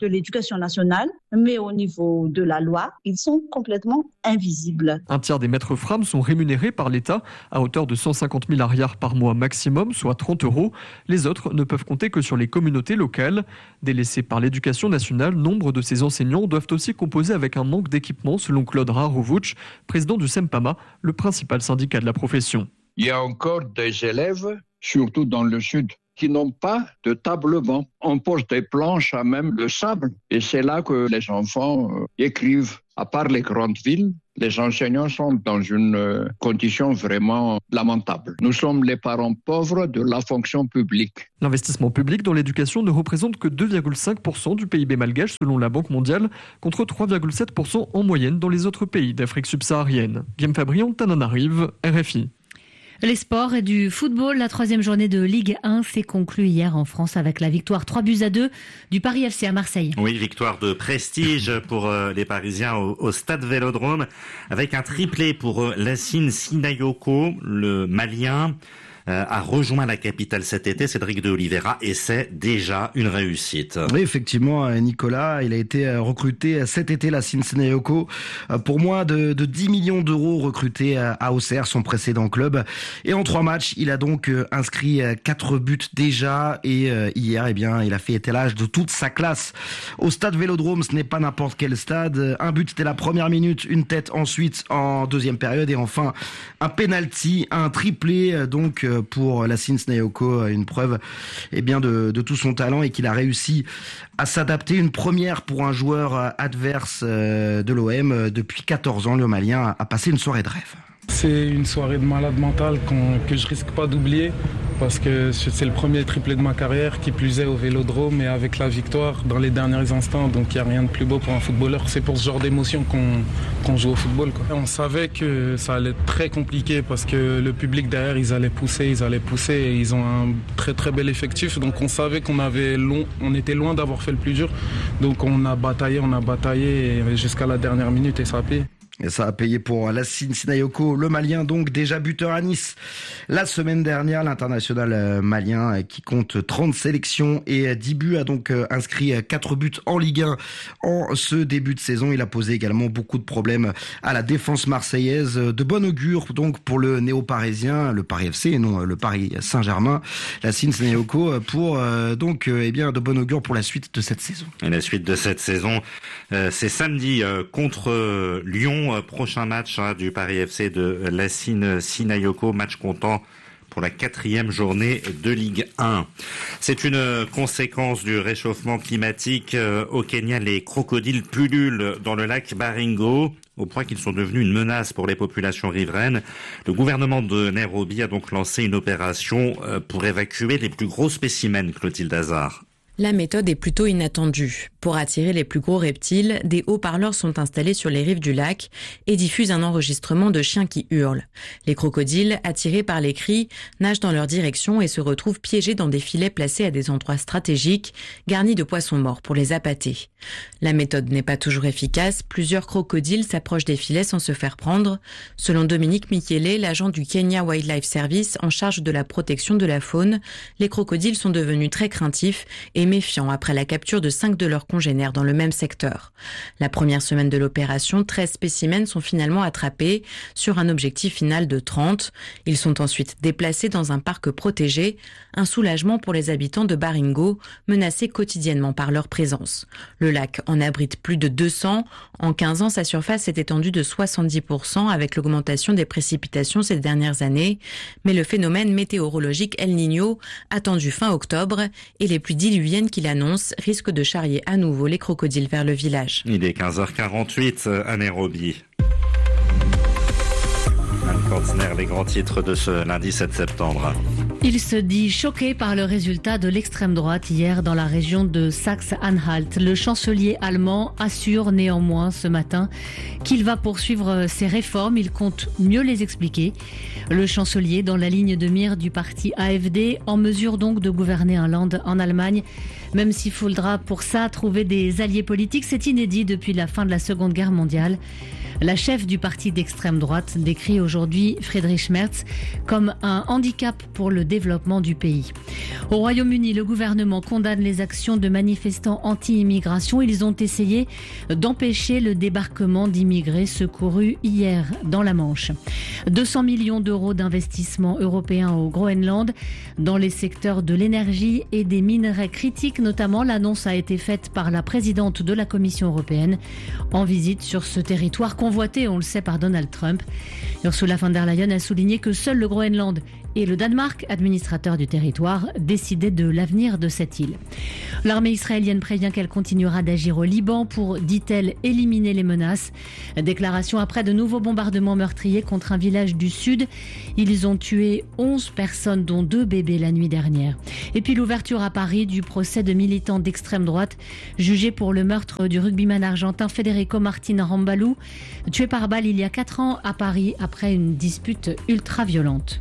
de l'éducation nationale, mais au niveau de la loi, ils sont complètement invisibles. Un tiers des maîtres Fram sont rémunérés par l'État à hauteur de cent cinquante mille arrières par mois maximum, soit trente euros. Les autres ne peuvent compter que sur les communautés locales. Délaissés par l'éducation nationale, nombre de ces enseignants doivent aussi composer avec un manque d'équipement, selon Claude Rarovouch, président du SEMPAMA, le principal syndicat de la profession. Il y a encore des élèves, surtout dans le sud, qui n'ont pas de table-banc. On pose des planches à même le sable et c'est là que les enfants euh, écrivent. À part les grandes villes, les enseignants sont dans une euh, condition vraiment lamentable. Nous sommes les parents pauvres de la fonction publique. L'investissement public dans l'éducation ne représente que deux virgule cinq pour cent du P I B malgache selon la Banque mondiale, contre trois virgule sept pour cent en moyenne dans les autres pays d'Afrique subsaharienne. Guillaume Fabrion, Tananarive, R F I. Les sports et du football, la troisième journée de Ligue un s'est conclue hier en France avec la victoire trois buts à deux du Paris F C à Marseille. Oui, victoire de prestige pour les Parisiens au, au Stade Vélodrome avec un triplé pour Lassine Sinayoko, le Malien. Euh, a rejoint la capitale cet été, Cédric de Oliveira, et c'est déjà une réussite. Oui, effectivement, Nicolas, il a été recruté cet été, Lassine Sinayoko, pour moins de, de dix millions d'euros recruté à Auxerre, son précédent club. Et en trois matchs, il a donc inscrit quatre buts déjà, et hier, eh bien, il a fait étalage de toute sa classe. Au Stade Vélodrome, ce n'est pas n'importe quel stade. Un but dès la première minute, une tête ensuite en deuxième période, et enfin un penalty, un triplé, donc pour Lassine Sinayoko, une preuve eh bien de, de tout son talent et qu'il a réussi à s'adapter. Une première pour un joueur adverse de l'O M. Depuis quatorze ans, le Malien a passé une soirée de rêve. C'est une soirée de malade mental que je risque pas d'oublier parce que c'est le premier triplé de ma carrière, qui plus est au Vélodrome et avec la victoire dans les derniers instants. Donc il n'y a rien de plus beau pour un footballeur. C'est pour ce genre d'émotion qu'on qu'on joue au football, quoi. On savait que ça allait être très compliqué parce que le public derrière, ils allaient pousser, ils allaient pousser et ils ont un très très bel effectif. Donc on savait qu'on avait long, on était loin d'avoir fait le plus dur. Donc on a bataillé, on a bataillé jusqu'à la dernière minute et ça a payé. Et ça a payé pour Lassine Sinayoko, le Malien, donc déjà buteur à Nice. La semaine dernière, l'international malien qui compte trente sélections et dix buts a donc inscrit quatre buts en Ligue un en ce début de saison. Il a posé également beaucoup de problèmes à la défense marseillaise. De bon augure donc pour le néo-parisien, le Paris F C et non le Paris Saint-Germain. Lassine Sinayoko pour donc eh bien de bon augure pour la suite de cette saison. Et la suite de cette saison, euh, c'est samedi euh, contre euh, Lyon. Prochain match hein, du Paris F C de Lassine Sinayoko, match comptant pour la quatrième journée de Ligue un. C'est une conséquence du réchauffement climatique. Au Kenya, les crocodiles pullulent dans le lac Baringo, au point qu'ils sont devenus une menace pour les populations riveraines. Le gouvernement de Nairobi a donc lancé une opération pour évacuer les plus gros spécimens, Clotilde Hazard. La méthode est plutôt inattendue. Pour attirer les plus gros reptiles, des haut-parleurs sont installés sur les rives du lac et diffusent un enregistrement de chiens qui hurlent. Les crocodiles, attirés par les cris, nagent dans leur direction et se retrouvent piégés dans des filets placés à des endroits stratégiques, garnis de poissons morts pour les appâter. La méthode n'est pas toujours efficace. Plusieurs crocodiles s'approchent des filets sans se faire prendre. Selon Dominique Michele, l'agent du Kenya Wildlife Service en charge de la protection de la faune, les crocodiles sont devenus très craintifs et méfiants après la capture de cinq de leurs congénères dans le même secteur. La première semaine de l'opération, treize spécimens sont finalement attrapés sur un objectif final de trente. Ils sont ensuite déplacés dans un parc protégé, un soulagement pour les habitants de Baringo, menacés quotidiennement par leur présence. Le lac en abrite plus de deux cents. En quinze ans, sa surface s'est étendue de soixante-dix pour cent avec l'augmentation des précipitations ces dernières années. Mais le phénomène météorologique El Niño, attendu fin octobre, et les pluies diluviennes qu'il annonce risquent de charrier à nouveau les crocodiles vers le village. Il est quinze heures quarante-huit à Nairobi. Anne Kantner, les grands titres de ce lundi sept septembre. Il se dit choqué par le résultat de l'extrême droite hier dans la région de Saxe-Anhalt. Le chancelier allemand assure néanmoins ce matin qu'il va poursuivre ses réformes. Il compte mieux les expliquer. Le chancelier, dans la ligne de mire du parti A F D, en mesure donc de gouverner un land en Allemagne, même s'il faudra pour ça trouver des alliés politiques. C'est inédit depuis la fin de la Seconde Guerre mondiale. La chef du parti d'extrême droite décrit aujourd'hui Friedrich Merz comme un handicap pour le développement du pays. Au Royaume-Uni, le gouvernement condamne les actions de manifestants anti-immigration. Ils ont essayé d'empêcher le débarquement d'immigrés secourus hier dans la Manche. deux cents millions d'euros d'investissement européen au Groenland dans les secteurs de l'énergie et des minerais critiques notamment. L'annonce a été faite par la présidente de la Commission européenne en visite sur ce territoire convoité, on le sait, par Donald Trump. Ursula von der Leyen a souligné que seul le Groenland et le Danemark, administrateur du territoire, décidaient de l'avenir de cette île. L'armée israélienne prévient qu'elle continuera d'agir au Liban pour, dit-elle, éliminer les menaces. Déclaration après de nouveaux bombardements meurtriers contre un village du sud. Ils ont tué onze personnes, dont deux bébés la nuit dernière. Et puis l'ouverture à Paris du procès de militants d'extrême droite jugés pour le meurtre du rugbyman argentin Federico Martin Rambalou, tué par balle il y a quatre ans à Paris après une dispute ultra-violente.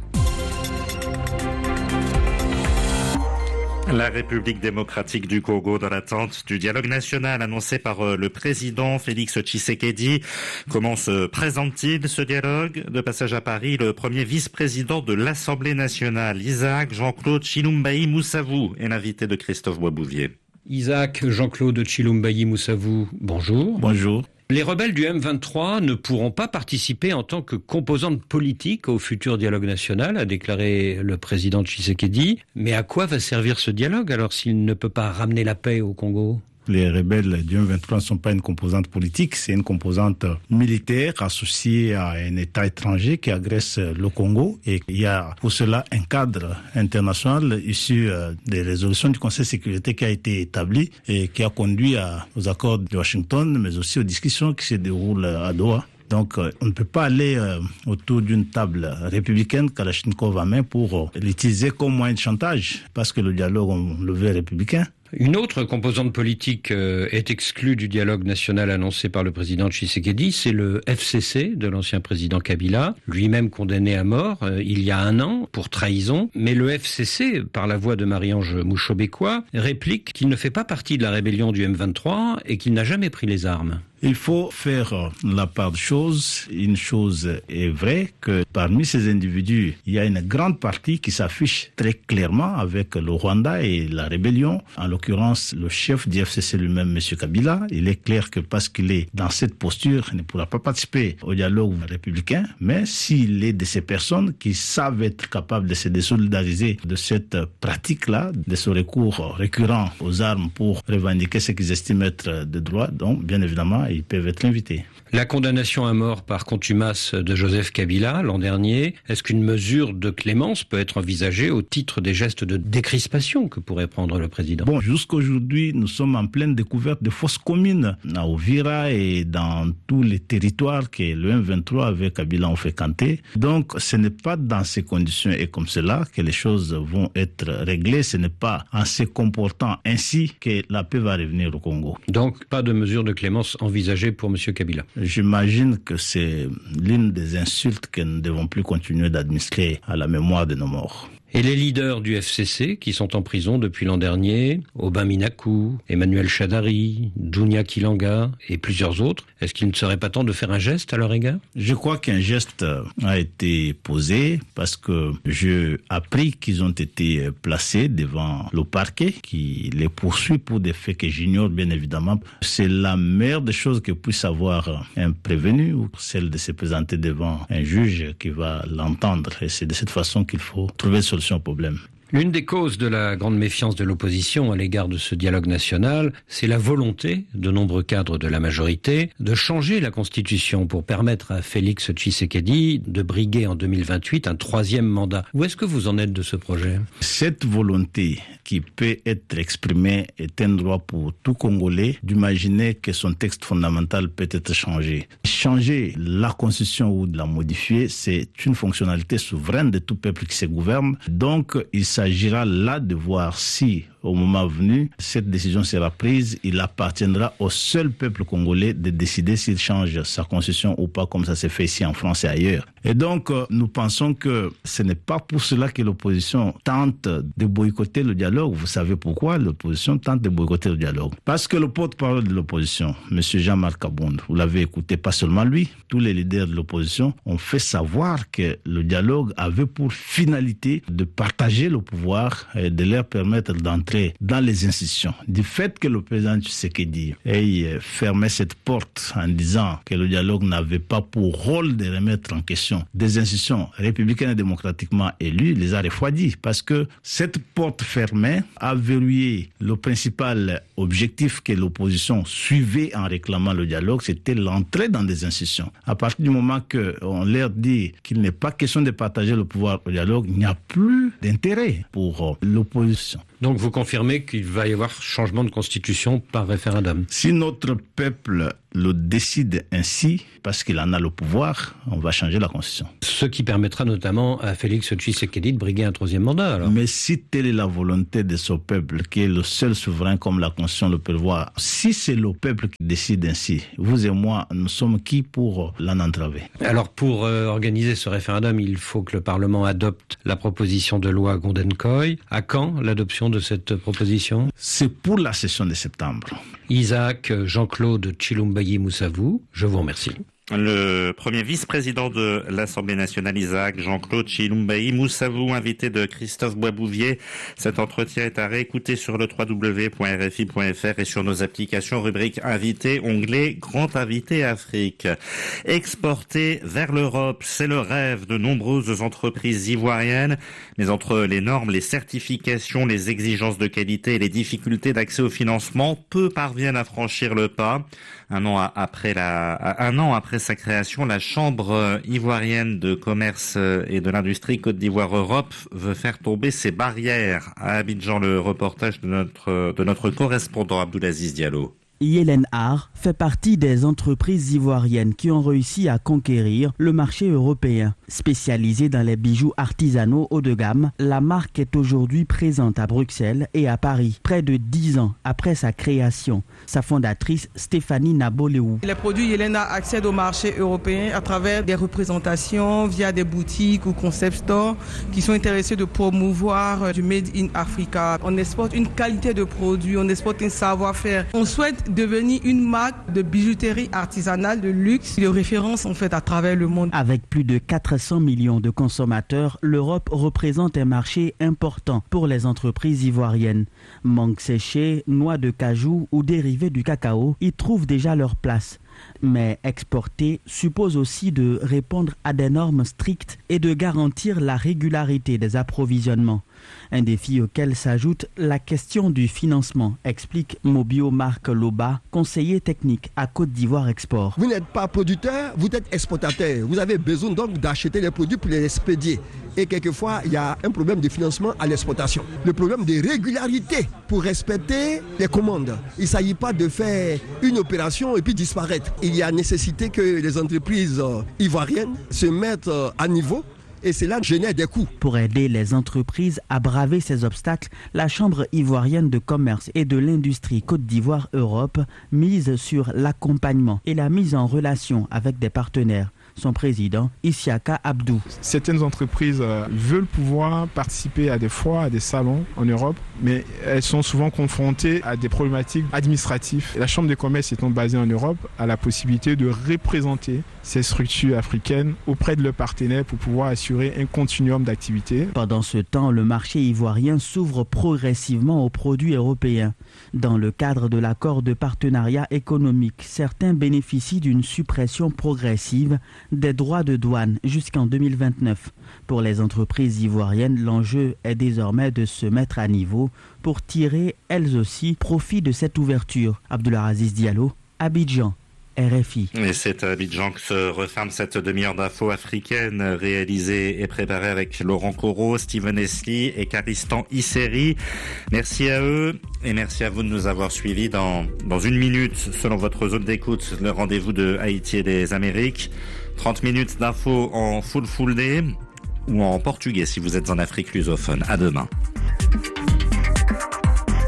La République démocratique du Congo, dans l'attente du dialogue national annoncé par le président Félix Tshisekedi. Comment se présente-t-il ce dialogue? De passage à Paris, le premier vice-président de l'Assemblée nationale, Isaac Jean-Claude Tshilombayi Moussavou, est l'invité de Christophe Boisbouvier. Isaac Jean-Claude Tshilombayi Moussavou, bonjour. Bonjour. Les rebelles du M vingt-trois ne pourront pas participer en tant que composante politique au futur dialogue national, a déclaré le président Tshisekedi. Mais à quoi va servir ce dialogue alors s'il ne peut pas ramener la paix au Congo ? Les rebelles du M vingt-trois ne sont pas une composante politique, c'est une composante militaire associée à un État étranger qui agresse le Congo. Et il y a pour cela un cadre international issu des résolutions du Conseil de sécurité qui a été établi et qui a conduit à, aux accords de Washington, mais aussi aux discussions qui se déroulent à Doha. Donc, on ne peut pas aller euh, autour d'une table républicaine, Kalachnikov à main, pour euh, l'utiliser comme moyen de chantage, parce que le dialogue, on le veut républicain. Une autre composante politique euh, est exclue du dialogue national annoncé par le président Tshisekedi, c'est le F C C de l'ancien président Kabila, lui-même condamné à mort euh, il y a un an pour trahison. Mais le F C C, par la voix de Marie-Ange Mouchobekwa, réplique qu'il ne fait pas partie de la rébellion du M vingt-trois et qu'il n'a jamais pris les armes. Il faut faire la part de choses. Une chose est vraie, que parmi ces individus, il y a une grande partie qui s'affiche très clairement avec le Rwanda et la rébellion. En l'occurrence, le chef du F C C lui-même, M. Kabila, il est clair que parce qu'il est dans cette posture, il ne pourra pas participer au dialogue républicain. Mais s'il est de ces personnes qui savent être capables de se désolidariser de cette pratique-là, de ce recours récurrent aux armes pour revendiquer ce qu'ils estiment être des droits, donc bien évidemment, ils peuvent être invités. La condamnation à mort par contumace de Joseph Kabila l'an dernier, est-ce qu'une mesure de clémence peut être envisagée au titre des gestes de décrispation que pourrait prendre le président? Bon, jusqu'aujourd'hui, nous sommes en pleine découverte de fausses communes à Uvira et dans tous les territoires que le M vingt-trois avec Kabila ont fréquenté. Donc, ce n'est pas dans ces conditions et comme cela que les choses vont être réglées. Ce n'est pas en se comportant ainsi que la paix va revenir au Congo. Donc, pas de mesure de clémence envisagée pour M. Kabila? J'imagine que c'est l'une des insultes que nous ne devons plus continuer d'administrer à la mémoire de nos morts. Et les leaders du F C C qui sont en prison depuis l'an dernier, Aubin Minakou, Emmanuel Chadari, Dounia Kilanga et plusieurs autres, est-ce qu'il ne serait pas temps de faire un geste à leur égard? Je crois qu'un geste a été posé parce que j'ai appris qu'ils ont été placés devant le parquet qui les poursuit pour des faits que j'ignore bien évidemment. C'est la meilleure des choses que puisse avoir un prévenu ou celle de se présenter devant un juge qui va l'entendre. Et c'est de cette façon qu'il faut trouver une solution au problème. L'une des causes de la grande méfiance de l'opposition à l'égard de ce dialogue national, c'est la volonté de nombreux cadres de la majorité de changer la Constitution pour permettre à Félix Tshisekedi de briguer en deux mille vingt-huit un troisième mandat. Où est-ce que vous en êtes de ce projet? Cette volonté qui peut être exprimée est un droit pour tout Congolais d'imaginer que son texte fondamental peut être changé. Changer la Constitution ou de la modifier, c'est une fonctionnalité souveraine de tout peuple qui se gouverne. Donc, il s'agira là de voir si au moment venu, cette décision sera prise. Il appartiendra au seul peuple congolais de décider s'il change sa constitution ou pas, comme ça s'est fait ici en France et ailleurs. Et donc, nous pensons que ce n'est pas pour cela que l'opposition tente de boycotter le dialogue. Vous savez pourquoi l'opposition tente de boycotter le dialogue? Parce que le porte-parole de l'opposition, M. Jean-Marc Abound, vous l'avez écouté, pas seulement lui, tous les leaders de l'opposition ont fait savoir que le dialogue avait pour finalité de partager le pouvoir et de leur permettre d'entrer dans les institutions. Du fait que le président Tshisekedi ait fermé cette porte en disant que le dialogue n'avait pas pour rôle de remettre en question des institutions républicaines et démocratiquement élues, les a refroidis, parce que cette porte fermée a verrouillé le principal objectif que l'opposition suivait en réclamant le dialogue, c'était l'entrée dans des institutions. À partir du moment qu'on leur dit qu'il n'est pas question de partager le pouvoir au dialogue, il n'y a plus d'intérêt pour l'opposition. Donc vous confirmez qu'il va y avoir changement de constitution par référendum? Si notre peuple le décide ainsi, parce qu'il en a le pouvoir, on va changer la constitution. Ce qui permettra notamment à Félix Tshisekedi de briguer un troisième mandat, alors. Mais si telle est la volonté de ce peuple, qui est le seul souverain comme la constitution le prévoit, si c'est le peuple qui décide ainsi, vous et moi, nous sommes qui pour l'en entraver? Alors pour euh, organiser ce référendum, il faut que le Parlement adopte la proposition de loi Gondenkoy. À quand l'adoption de cette proposition? C'est pour la session de septembre. Isaac Jean-Claude Tshilombayi Moussavou, je vous remercie. Le premier vice-président de l'Assemblée nationale, Isaac Jean-Claude Tshilombayi Moussavou, invité de Christophe Boisbouvier. Cet entretien est à réécouter sur le w w w point r f i point f r et sur nos applications, rubrique invité, onglet Grand Invité Afrique. Exporter vers l'Europe, c'est le rêve de nombreuses entreprises ivoiriennes. Mais entre les normes, les certifications, les exigences de qualité et les difficultés d'accès au financement, peu parviennent à franchir le pas. Un an après la, un an après sa création, la Chambre ivoirienne de commerce et de l'industrie Côte d'Ivoire Europe veut faire tomber ses barrières. À Abidjan, le reportage de notre, de notre correspondant Abdoulaziz Diallo. Yélène Har fait partie des entreprises ivoiriennes qui ont réussi à conquérir le marché européen. Spécialisée dans les bijoux artisanaux haut de gamme, la marque est aujourd'hui présente à Bruxelles et à Paris, près de dix ans après sa création. Sa fondatrice, Stéphanie Naboléou. Les produits Yélène Har accèdent au marché européen à travers des représentations via des boutiques ou concept stores qui sont intéressés de promouvoir du Made in Africa. On exporte une qualité de produit, on exporte un savoir-faire. On souhaite devenir une marque de bijouterie artisanale de luxe de référence en fait à travers le monde. Avec plus de quatre cents millions de consommateurs, l'Europe représente un marché important pour les entreprises ivoiriennes. Mangue séchée, noix de cajou ou dérivés du cacao y trouvent déjà leur place. Mais exporter suppose aussi de répondre à des normes strictes et de garantir la régularité des approvisionnements. Un défi auquel s'ajoute la question du financement, explique Mobio Marc Loba, conseiller technique à Côte d'Ivoire Export. Vous n'êtes pas producteur, vous êtes exportateur. Vous avez besoin donc d'acheter les produits pour les expédier. Et quelquefois, il y a un problème de financement à l'exportation. Le problème de régularité pour respecter les commandes. Il ne s'agit pas de faire une opération et puis disparaître. Il y a nécessité que les entreprises ivoiriennes se mettent à niveau. Et cela génère des coûts. Pour aider les entreprises à braver ces obstacles, la Chambre ivoirienne de commerce et de l'industrie Côte d'Ivoire Europe mise sur l'accompagnement et la mise en relation avec des partenaires. Son président, Isiaka Abdou. Certaines entreprises euh, veulent pouvoir participer à des foires, à des salons en Europe, mais elles sont souvent confrontées à des problématiques administratives. Et la Chambre de commerce étant basée en Europe a la possibilité de représenter ces structures africaines auprès de leurs partenaires pour pouvoir assurer un continuum d'activité. Pendant ce temps, le marché ivoirien s'ouvre progressivement aux produits européens. Dans le cadre de l'accord de partenariat économique, certains bénéficient d'une suppression progressive des droits de douane jusqu'en deux mille vingt-neuf. Pour les entreprises ivoiriennes, l'enjeu est désormais de se mettre à niveau pour tirer elles aussi profit de cette ouverture. Abdoulaziz Diallo, Abidjan. R F I. Et c'est à Abidjan que se referme cette demi-heure d'infos africaine réalisée et préparée avec Laurent Corot, Steven Esli et Karistan Isseri. Merci à eux et merci à vous de nous avoir suivis dans, dans une minute selon votre zone d'écoute, le rendez-vous de Haïti et des Amériques. trente minutes d'infos en full full day ou en portugais si vous êtes en Afrique lusophone. À demain.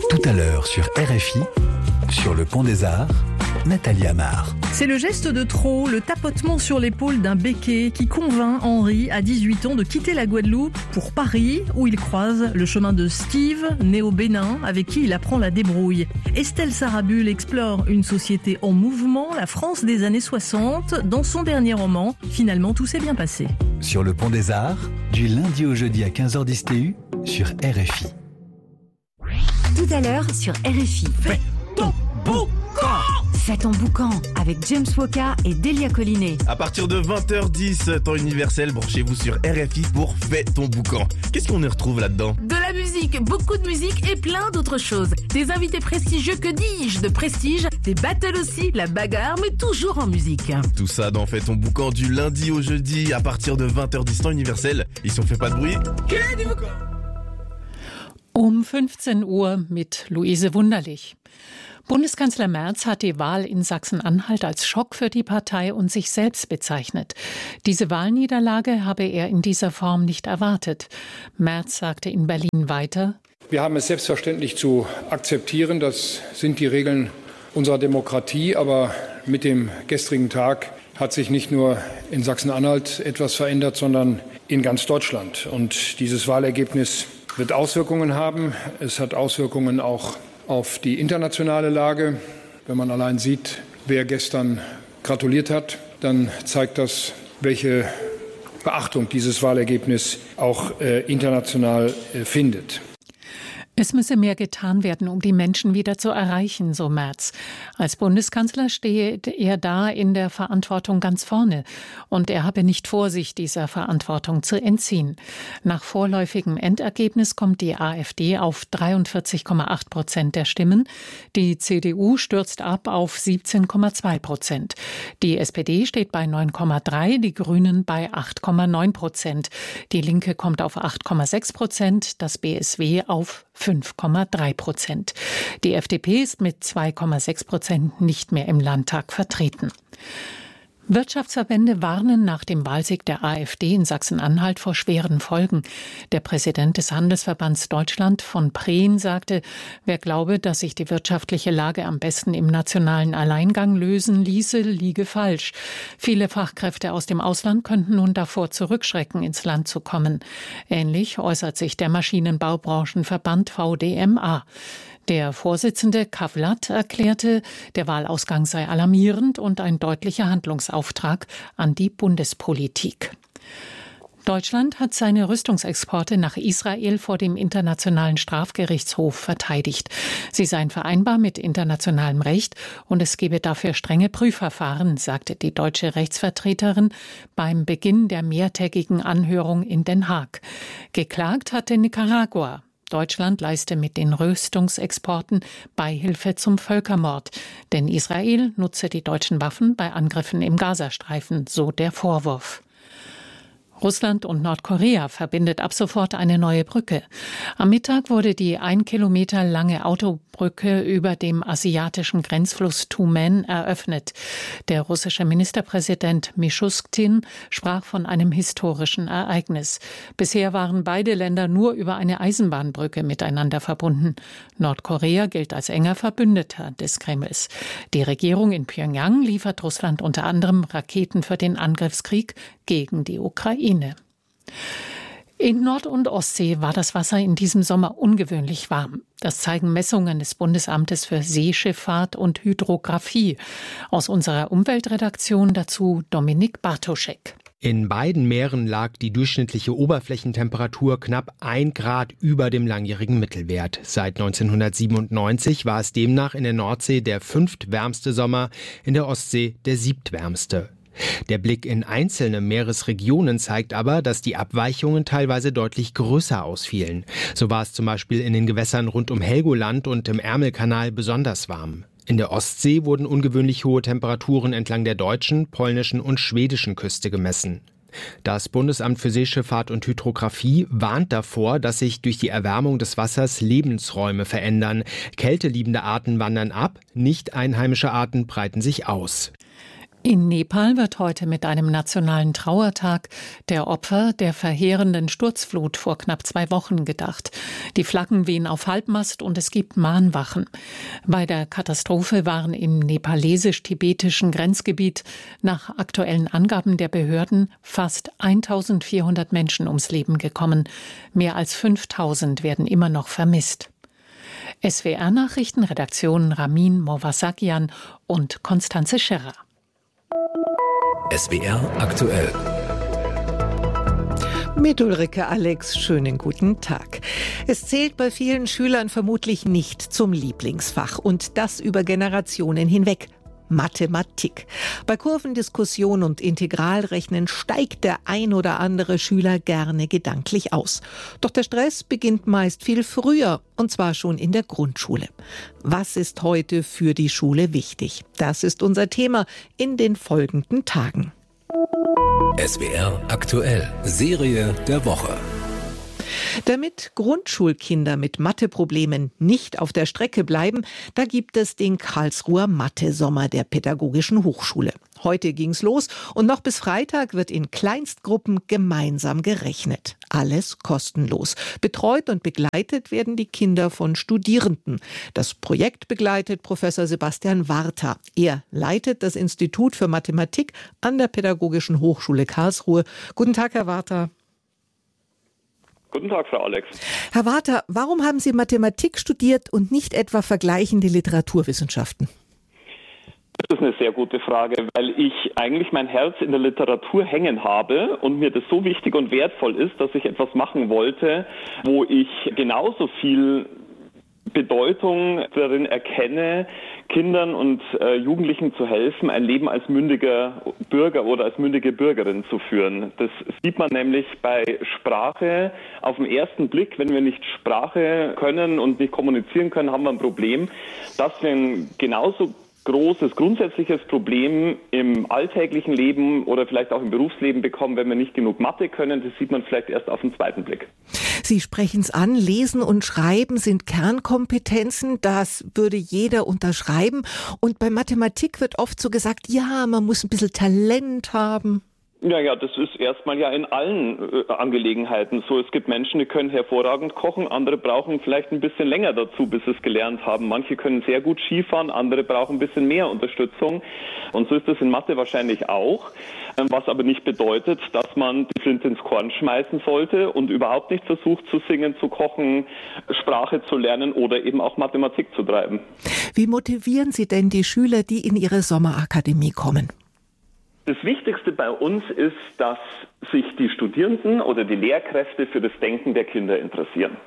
Tout à l'heure sur R F I, sur le Pont des Arts, Nathalie Amar. C'est le geste de trop, le tapotement sur l'épaule d'un béquet qui convainc Henri, à dix-huit ans, de quitter la Guadeloupe pour Paris, où il croise le chemin de Steve, né au Bénin, avec qui il apprend la débrouille. Estelle Sarabul explore une société en mouvement, la France des années soixante, dans son dernier roman. Finalement, tout s'est bien passé. Sur le Pont des Arts, du lundi au jeudi à quinze heures dix T U, sur R F I. Tout à l'heure sur R F I. Fais ton boucan. Fais ton boucan avec James Woka et Delia Collinet. À partir de vingt heures dix, temps universel, branchez-vous sur R F I pour Fais ton boucan. Qu'est-ce qu'on y retrouve là-dedans? De la musique, beaucoup de musique et plein d'autres choses. Des invités prestigieux, que dis-je, de prestige, des battles aussi, la bagarre, mais toujours en musique. Tout ça dans Fais ton boucan du lundi au jeudi à partir de vingt heures dix, temps universel. Et si on fait pas de bruit, quel est du boucan? Um fünfzehn Uhr mit Luise Wunderlich. Bundeskanzler Merz hat die Wahl in Sachsen-Anhalt als Schock für die Partei und sich selbst bezeichnet. Diese Wahlniederlage habe er in dieser Form nicht erwartet. Merz sagte in Berlin weiter: Wir haben es selbstverständlich zu akzeptieren. Das sind die Regeln unserer Demokratie. Aber mit dem gestrigen Tag hat sich nicht nur in Sachsen-Anhalt etwas verändert, sondern in ganz Deutschland. Und dieses Wahlergebnis wird Auswirkungen haben. Es hat Auswirkungen auch auf die internationale Lage. Wenn man allein sieht, wer gestern gratuliert hat, dann zeigt das, welche Beachtung dieses Wahlergebnis auch äh, international äh, findet. Es müsse mehr getan werden, um die Menschen wieder zu erreichen, so Merz. Als Bundeskanzler stehe er da in der Verantwortung ganz vorne. Und er habe nicht vor, sich dieser Verantwortung zu entziehen. Nach vorläufigem Endergebnis kommt die AfD auf dreiundvierzig Komma acht Prozent der Stimmen. Die C D U stürzt ab auf siebzehn Komma zwei Prozent. Die S P D steht bei neun Komma drei, die Grünen bei acht Komma neun Prozent. Die Linke kommt auf acht Komma sechs Prozent, das B S W auf fünf Komma drei Prozent. Die F D P ist mit zwei Komma sechs Prozent nicht mehr im Landtag vertreten. Wirtschaftsverbände warnen nach dem Wahlsieg der AfD in Sachsen-Anhalt vor schweren Folgen. Der Präsident des Handelsverbands Deutschland von Preen sagte, wer glaube, dass sich die wirtschaftliche Lage am besten im nationalen Alleingang lösen ließe, liege falsch. Viele Fachkräfte aus dem Ausland könnten nun davor zurückschrecken, ins Land zu kommen. Ähnlich äußert sich der Maschinenbaubranchenverband V D M A. Der Vorsitzende Kavlat erklärte, der Wahlausgang sei alarmierend und ein deutlicher Handlungsauftrag an die Bundespolitik. Deutschland hat seine Rüstungsexporte nach Israel vor dem Internationalen Strafgerichtshof verteidigt. Sie seien vereinbar mit internationalem Recht und es gebe dafür strenge Prüfverfahren, sagte die deutsche Rechtsvertreterin beim Beginn der mehrtägigen Anhörung in Den Haag. Geklagt hatte Nicaragua. Deutschland leiste mit den Rüstungsexporten Beihilfe zum Völkermord. Denn Israel nutze die deutschen Waffen bei Angriffen im Gazastreifen, so der Vorwurf. Russland und Nordkorea verbindet ab sofort eine neue Brücke. Am Mittag wurde die ein Kilometer lange Autobrücke über dem asiatischen Grenzfluss Tumen eröffnet. Der russische Ministerpräsident Mishustin sprach von einem historischen Ereignis. Bisher waren beide Länder nur über eine Eisenbahnbrücke miteinander verbunden. Nordkorea gilt als enger Verbündeter des Kremls. Die Regierung in Pjöngjang liefert Russland unter anderem Raketen für den Angriffskrieg gegen die Ukraine. In Nord- und Ostsee war das Wasser in diesem Sommer ungewöhnlich warm. Das zeigen Messungen des Bundesamtes für Seeschifffahrt und Hydrographie. Aus unserer Umweltredaktion dazu Dominik Bartoschek. In beiden Meeren lag die durchschnittliche Oberflächentemperatur knapp ein Grad über dem langjährigen Mittelwert. Seit neunzehnhundertsiebenundneunzig war es demnach in der Nordsee der fünftwärmste Sommer, in der Ostsee der siebtwärmste. Der Blick in einzelne Meeresregionen zeigt aber, dass die Abweichungen teilweise deutlich größer ausfielen. So war es zum Beispiel in den Gewässern rund um Helgoland und im Ärmelkanal besonders warm. In der Ostsee wurden ungewöhnlich hohe Temperaturen entlang der deutschen, polnischen und schwedischen Küste gemessen. Das Bundesamt für Seeschifffahrt und Hydrographie warnt davor, dass sich durch die Erwärmung des Wassers Lebensräume verändern. Kälteliebende Arten wandern ab, nicht einheimische Arten breiten sich aus. In Nepal wird heute mit einem nationalen Trauertag der Opfer der verheerenden Sturzflut vor knapp zwei Wochen gedacht. Die Flaggen wehen auf Halbmast und es gibt Mahnwachen. Bei der Katastrophe waren im nepalesisch-tibetischen Grenzgebiet nach aktuellen Angaben der Behörden fast eintausendvierhundert Menschen ums Leben gekommen. Mehr als fünftausend werden immer noch vermisst. S W R-Nachrichtenredaktion Ramin Movasakian und Konstanze Scherrer. S W R aktuell. Mit Ulrike Alex, schönen guten Tag. Es zählt bei vielen Schülern vermutlich nicht zum Lieblingsfach und das über Generationen hinweg. Mathematik. Bei Kurvendiskussion und Integralrechnen steigt der ein oder andere Schüler gerne gedanklich aus. Doch der Stress beginnt meist viel früher, und zwar schon in der Grundschule. Was ist heute für die Schule wichtig? Das ist unser Thema in den folgenden Tagen. S W R aktuell. Serie der Woche. Damit Grundschulkinder mit Matheproblemen nicht auf der Strecke bleiben, da gibt es den Karlsruher Mathe-Sommer der Pädagogischen Hochschule. Heute ging's los und noch bis Freitag wird in Kleinstgruppen gemeinsam gerechnet. Alles kostenlos. Betreut und begleitet werden die Kinder von Studierenden. Das Projekt begleitet Professor Sebastian Warta. Er leitet das Institut für Mathematik an der Pädagogischen Hochschule Karlsruhe. Guten Tag, Herr Warta. Guten Tag, Frau Alex. Herr Warta, warum haben Sie Mathematik studiert und nicht etwa vergleichende Literaturwissenschaften? Das ist eine sehr gute Frage, weil ich eigentlich mein Herz in der Literatur hängen habe und mir das so wichtig und wertvoll ist, dass ich etwas machen wollte, wo ich genauso viel Bedeutung darin erkenne, Kindern und äh, Jugendlichen zu helfen, ein Leben als mündiger Bürger oder als mündige Bürgerin zu führen. Das sieht man nämlich bei Sprache auf den ersten Blick. Wenn wir nicht Sprache können und nicht kommunizieren können, haben wir ein Problem. Dass wir ein genauso großes, grundsätzliches Problem im alltäglichen Leben oder vielleicht auch im Berufsleben bekommen, wenn wir nicht genug Mathe können. Das sieht man vielleicht erst auf den zweiten Blick. Sie sprechen es an, Lesen und Schreiben sind Kernkompetenzen, das würde jeder unterschreiben. Und bei Mathematik wird oft so gesagt, ja, man muss ein bisschen Talent haben. Ja, ja, das ist erstmal ja in allen äh, Angelegenheiten so. Es gibt Menschen, die können hervorragend kochen, andere brauchen vielleicht ein bisschen länger dazu, bis sie es gelernt haben. Manche können sehr gut Skifahren, andere brauchen ein bisschen mehr Unterstützung. Und so ist es in Mathe wahrscheinlich auch. Ähm, was aber nicht bedeutet, dass man die Flinte ins Korn schmeißen sollte und überhaupt nicht versucht zu singen, zu kochen, Sprache zu lernen oder eben auch Mathematik zu treiben. Wie motivieren Sie denn die Schüler, die in Ihre Sommerakademie kommen? Das Wichtigste bei uns ist, dass sich die Studierenden oder die Lehrkräfte für das Denken der Kinder interessieren.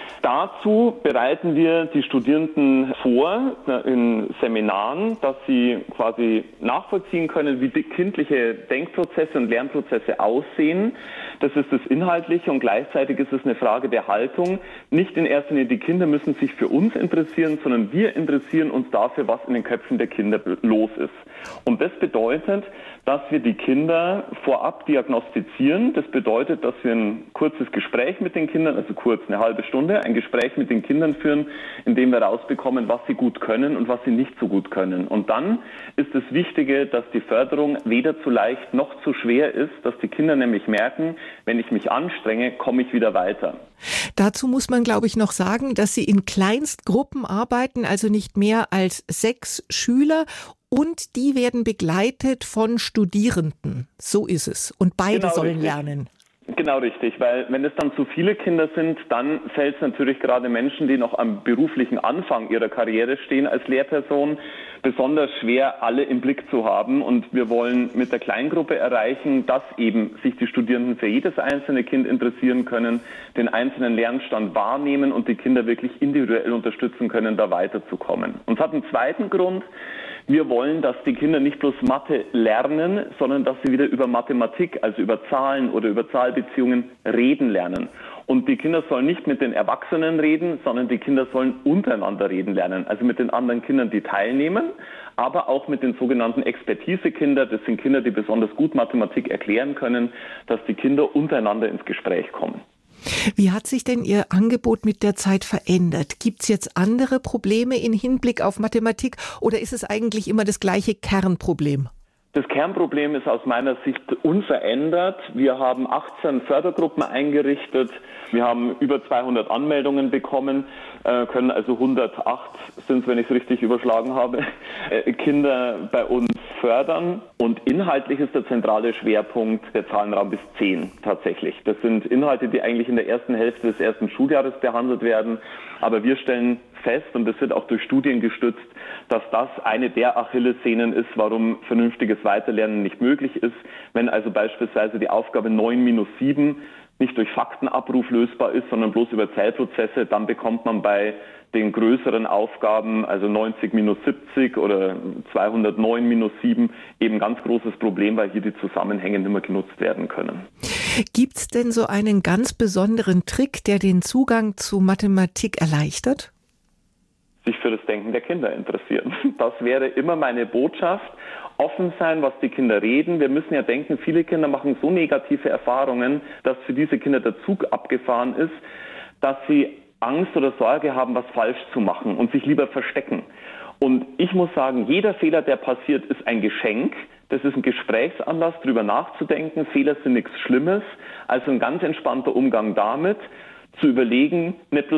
Dazu bereiten wir die Studierenden vor in Seminaren, dass sie quasi nachvollziehen können, wie die kindliche Denkprozesse und Lernprozesse aussehen. Das ist das Inhaltliche und gleichzeitig ist es eine Frage der Haltung. Nicht in erster Linie die Kinder müssen sich für uns interessieren, sondern wir interessieren uns dafür, was in den Köpfen der Kinder los ist. Und das bedeutet, dass wir die Kinder vorab diagnostizieren. Das bedeutet, dass wir ein kurzes Gespräch mit den Kindern, also kurz eine halbe Stunde, ein Gespräch mit den Kindern führen, in dem wir rausbekommen, was sie gut können und was sie nicht so gut können. Und dann ist das Wichtige, dass die Förderung weder zu leicht noch zu schwer ist, dass die Kinder nämlich merken, wenn ich mich anstrenge, komme ich wieder weiter. Dazu muss man, glaube ich, noch sagen, dass Sie in Kleinstgruppen arbeiten, also nicht mehr als sechs Schüler. Und die werden begleitet von Studierenden. So ist es. Und beide Genau, sollen richtig. lernen. Genau richtig, weil wenn es dann zu viele Kinder sind, dann fällt es natürlich gerade Menschen, die noch am beruflichen Anfang ihrer Karriere stehen als Lehrperson, besonders schwer, alle im Blick zu haben. Und wir wollen mit der Kleingruppe erreichen, dass eben sich die Studierenden für jedes einzelne Kind interessieren können, den einzelnen Lernstand wahrnehmen und die Kinder wirklich individuell unterstützen können, da weiterzukommen. Und es hat einen zweiten Grund. Wir wollen, dass die Kinder nicht bloß Mathe lernen, sondern dass sie wieder über Mathematik, also über Zahlen oder über Zahlbeziehungen reden lernen. Und die Kinder sollen nicht mit den Erwachsenen reden, sondern die Kinder sollen untereinander reden lernen. Also mit den anderen Kindern, die teilnehmen, aber auch mit den sogenannten Expertisekindern. Das sind Kinder, die besonders gut Mathematik erklären können, dass die Kinder untereinander ins Gespräch kommen. Wie hat sich denn Ihr Angebot mit der Zeit verändert? Gibt es jetzt andere Probleme in Hinblick auf Mathematik oder ist es eigentlich immer das gleiche Kernproblem? Das Kernproblem ist aus meiner Sicht unverändert. Wir haben achtzehn Fördergruppen eingerichtet. Wir haben über zweihundert Anmeldungen bekommen, äh, können also hundertacht, sind es, wenn ich es richtig überschlagen habe, äh, Kinder bei uns fördern. Und inhaltlich ist der zentrale Schwerpunkt der Zahlenraum bis zehn tatsächlich. Das sind Inhalte, die eigentlich in der ersten Hälfte des ersten Schuljahres behandelt werden. Aber wir stellen fest, und das wird auch durch Studien gestützt, dass das eine der Achillessehnen ist, warum vernünftiges Weiterlernen nicht möglich ist. Wenn also beispielsweise die Aufgabe neun minus sieben nicht durch Faktenabruf lösbar ist, sondern bloß über Zählprozesse, dann bekommt man bei den größeren Aufgaben, also neunzig minus siebzig oder zweihundertneun minus sieben, eben ganz großes Problem, weil hier die Zusammenhänge nicht mehr genutzt werden können. Gibt es denn so einen ganz besonderen Trick, der den Zugang zu Mathematik erleichtert? Sich für das Denken der Kinder interessieren. Das wäre immer meine Botschaft. Offen sein, was die Kinder reden. Wir müssen ja denken, viele Kinder machen so negative Erfahrungen, dass für diese Kinder der Zug abgefahren ist, dass sie Angst oder Sorge haben, was falsch zu machen und sich lieber verstecken. Und ich muss sagen, jeder Fehler, der passiert, ist ein Geschenk. Das ist ein Gesprächsanlass, darüber nachzudenken. Fehler sind nichts Schlimmes. Also ein ganz entspannter Umgang damit, zu überlegen, nicht bloß